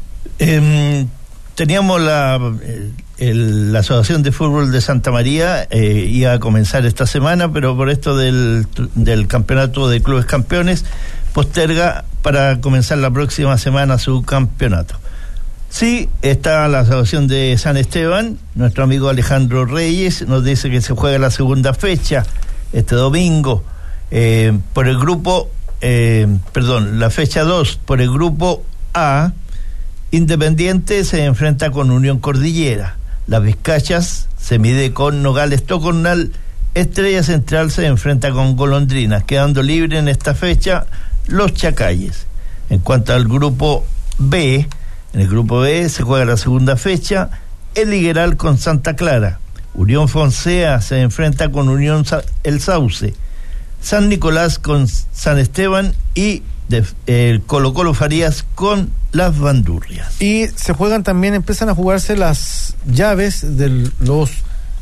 Eh, teníamos la, el, la Asociación de Fútbol de Santa María, eh, iba a comenzar esta semana, pero por esto del, del campeonato de clubes campeones, posterga para comenzar la próxima semana su campeonato. Sí, está la Asociación de San Esteban, nuestro amigo Alejandro Reyes nos dice que se juega la segunda fecha, este domingo, eh, por el grupo, eh, perdón, la fecha dos, por el grupo A. Independiente se enfrenta con Unión Cordillera, Las Vizcachas se mide con Nogales Tocornal, Estrella Central se enfrenta con Golondrinas, quedando libre en esta fecha Los Chacayes. En cuanto al grupo B, en el grupo B se juega la segunda fecha, El Higueral con Santa Clara, Unión Fonsea se enfrenta con Unión Sa- El Sauce, San Nicolás con San Esteban y de, el Colo Colo Farías con Las Bandurrias. Y se juegan también, empiezan a jugarse las llaves de los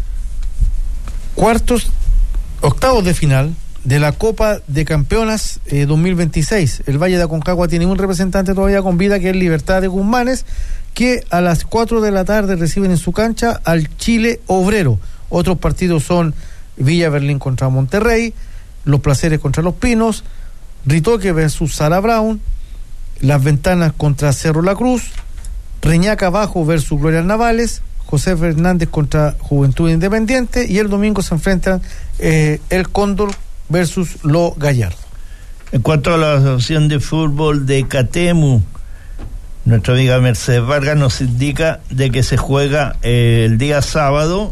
cuartos, octavos de final de la Copa de Campeonas eh, dos mil veintiséis. El Valle de Aconcagua tiene un representante todavía con vida, que es Libertad de Guzmanes, que a las cuatro de la tarde reciben en su cancha al Chile Obrero. Otros partidos son Villa Berlín contra Monterrey, Los Placeres contra Los Pinos, Ritoque versus Sara Brown, Las Ventanas contra Cerro La Cruz, Reñaca Bajo versus Gloria Navales, José Fernández contra Juventud Independiente, y el domingo se enfrentan eh, el Cóndor versus Lo Gallardo. En cuanto a la Asociación de Fútbol de Catemu, nuestra amiga Mercedes Vargas nos indica de que se juega eh, el día sábado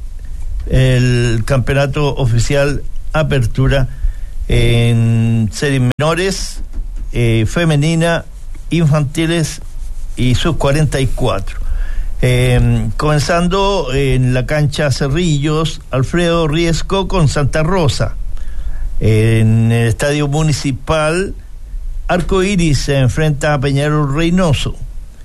el campeonato oficial Apertura en series menores, eh, femenina, infantiles y sub cuarenta y cuatro. Eh, comenzando en la cancha Cerrillos, Alfredo Riesco con Santa Rosa. En el estadio municipal, Arco Iris se enfrenta a Peñarol Reynoso.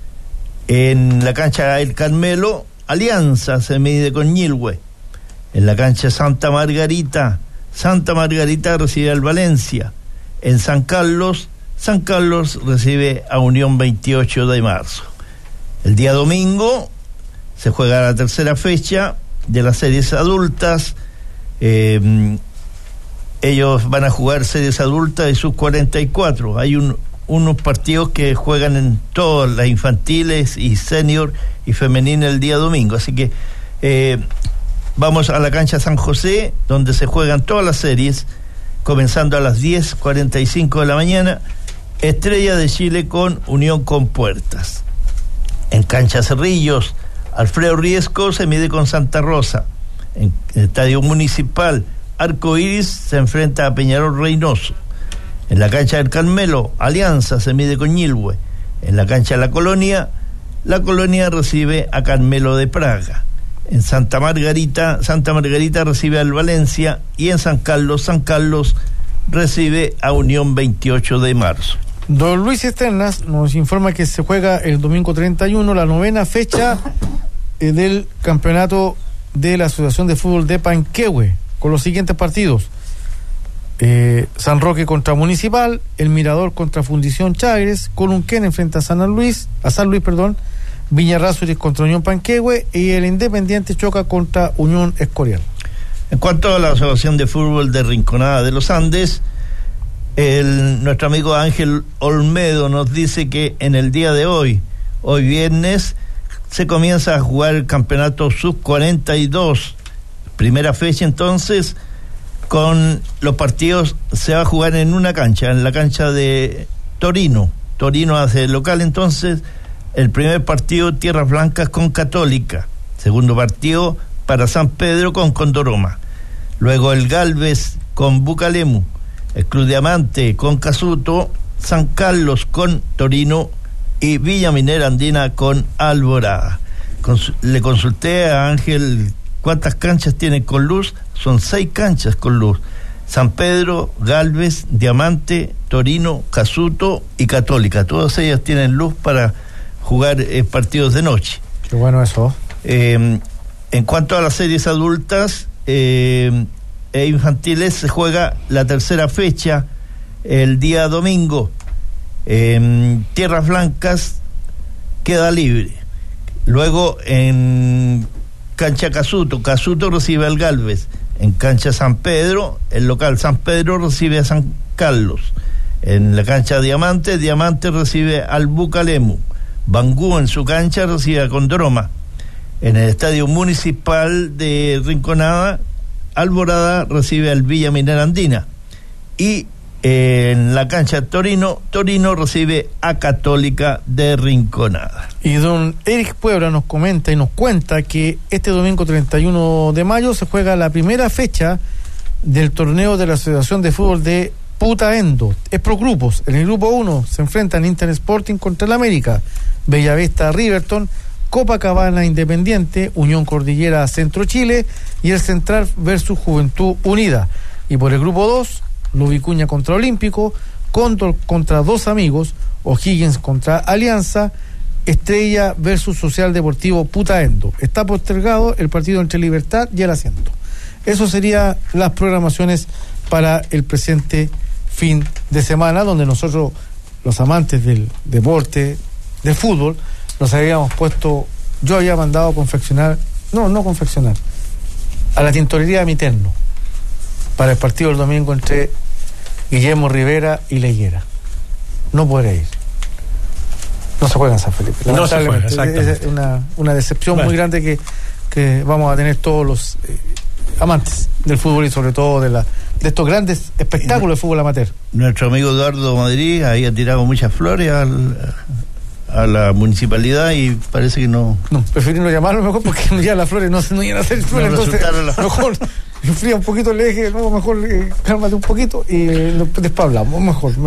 En la cancha El Carmelo, Alianza se mide con Ñilhue. En la cancha Santa Margarita, Santa Margarita recibe al Valencia. En San Carlos, San Carlos recibe a Unión veintiocho de marzo. El día domingo se juega la tercera fecha de las series adultas. Eh, ellos van a jugar series adultas y sub cuarenta y cuatro. Hay un, unos partidos que juegan en todas las infantiles y senior y femenina el día domingo. Así que eh, vamos a la cancha San José, donde se juegan todas las series, comenzando a las diez cuarenta y cinco de la mañana. Estrella de Chile con Unión Compuertas. En cancha Cerrillos, Alfredo Riesco se mide con Santa Rosa. En el estadio municipal, Arco Iris se enfrenta a Peñarol Reynoso. En la cancha del Carmelo, Alianza se mide con Ñilhue. En la cancha de la Colonia, la Colonia recibe a Carmelo de Praga. En Santa Margarita, Santa Margarita recibe al Valencia, y en San Carlos, San Carlos recibe a Unión veintiocho de marzo. Don Luis Esternas nos informa que se juega el domingo treinta y uno la novena fecha eh, del campeonato de la Asociación de Fútbol de Panquehue, con los siguientes partidos: eh, San Roque contra Municipal, El Mirador contra Fundición Chagres, Colunquén enfrenta a San Luis, a San Luis, perdón, Viñarrásuris contra Unión Panquehue, y el Independiente choca contra Unión Escorial. En cuanto a la Asociación de Fútbol de Rinconada de los Andes, el, nuestro amigo Ángel Olmedo nos dice que en el día de hoy, hoy viernes, se comienza a jugar el campeonato sub cuarenta y dos, primera fecha. Entonces, con los partidos se va a jugar en una cancha, en la cancha de Torino. Torino hace local. Entonces, el primer partido, Tierras Blancas con Católica. Segundo partido para San Pedro con Condoroma. Luego el Galvez con Bucalemu. El Club Diamante con Casuto. San Carlos con Torino. Y Villa Minera Andina con Alborada. Cons- le consulté a Ángel cuántas canchas tienen con luz. Son seis canchas con luz: San Pedro, Galvez, Diamante, Torino, Casuto y Católica. Todas ellas tienen luz para jugar eh, partidos de noche. Qué bueno eso. Eh, en cuanto a las series adultas eh, e infantiles, se juega la tercera fecha el día domingo. Eh, Tierras Blancas queda libre. Luego en cancha Casuto, Casuto recibe al Galvez. En cancha San Pedro, el local San Pedro recibe a San Carlos. En la cancha Diamante, Diamante recibe al Bucalemu. Bangú en su cancha recibe a Condoroma. En el estadio municipal de Rinconada, Alborada recibe al Villa Minera Andina. Y en la cancha Torino, Torino recibe a Católica de Rinconada. Y don Eric Puebla nos comenta y nos cuenta que este domingo treinta y uno de mayo se juega la primera fecha del torneo de la Asociación de Fútbol de Putaendo. Es por grupos. En el grupo uno se enfrentan Inter Sporting contra el América, Bellavista Riverton, Copacabana Independiente, Unión Cordillera Centro Chile y el Central versus Juventud Unida. Y por el grupo dos, Lubicuña contra Olímpico, Cóndor contra Dos Amigos, O'Higgins contra Alianza, Estrella versus Social Deportivo Putaendo. Está postergado el partido entre Libertad y el Asiento. Eso serían las programaciones para el presente fin de semana, donde nosotros, los amantes del deporte, del fútbol, nos habíamos puesto, yo había mandado a confeccionar, no, no confeccionar, a la tintorería de mi terno, para el partido del domingo entre Guillermo Rivera y La Higuera. No podré ir. No se juega en San Felipe. No se juega, exactamente. Es una, una decepción bueno. muy grande que, que vamos a tener todos los eh, amantes del fútbol y sobre todo de la de estos grandes espectáculos de fútbol amateur. Nuestro amigo Eduardo Madrid ahí ha tirado muchas flores al, a la municipalidad y parece que no... No, preferí no llamarlo mejor porque ya las flores no, no iban a hacer flores, no entonces la... mejor enfría un poquito el eje, no, mejor eh, cálmate un poquito y después hablamos, mejor.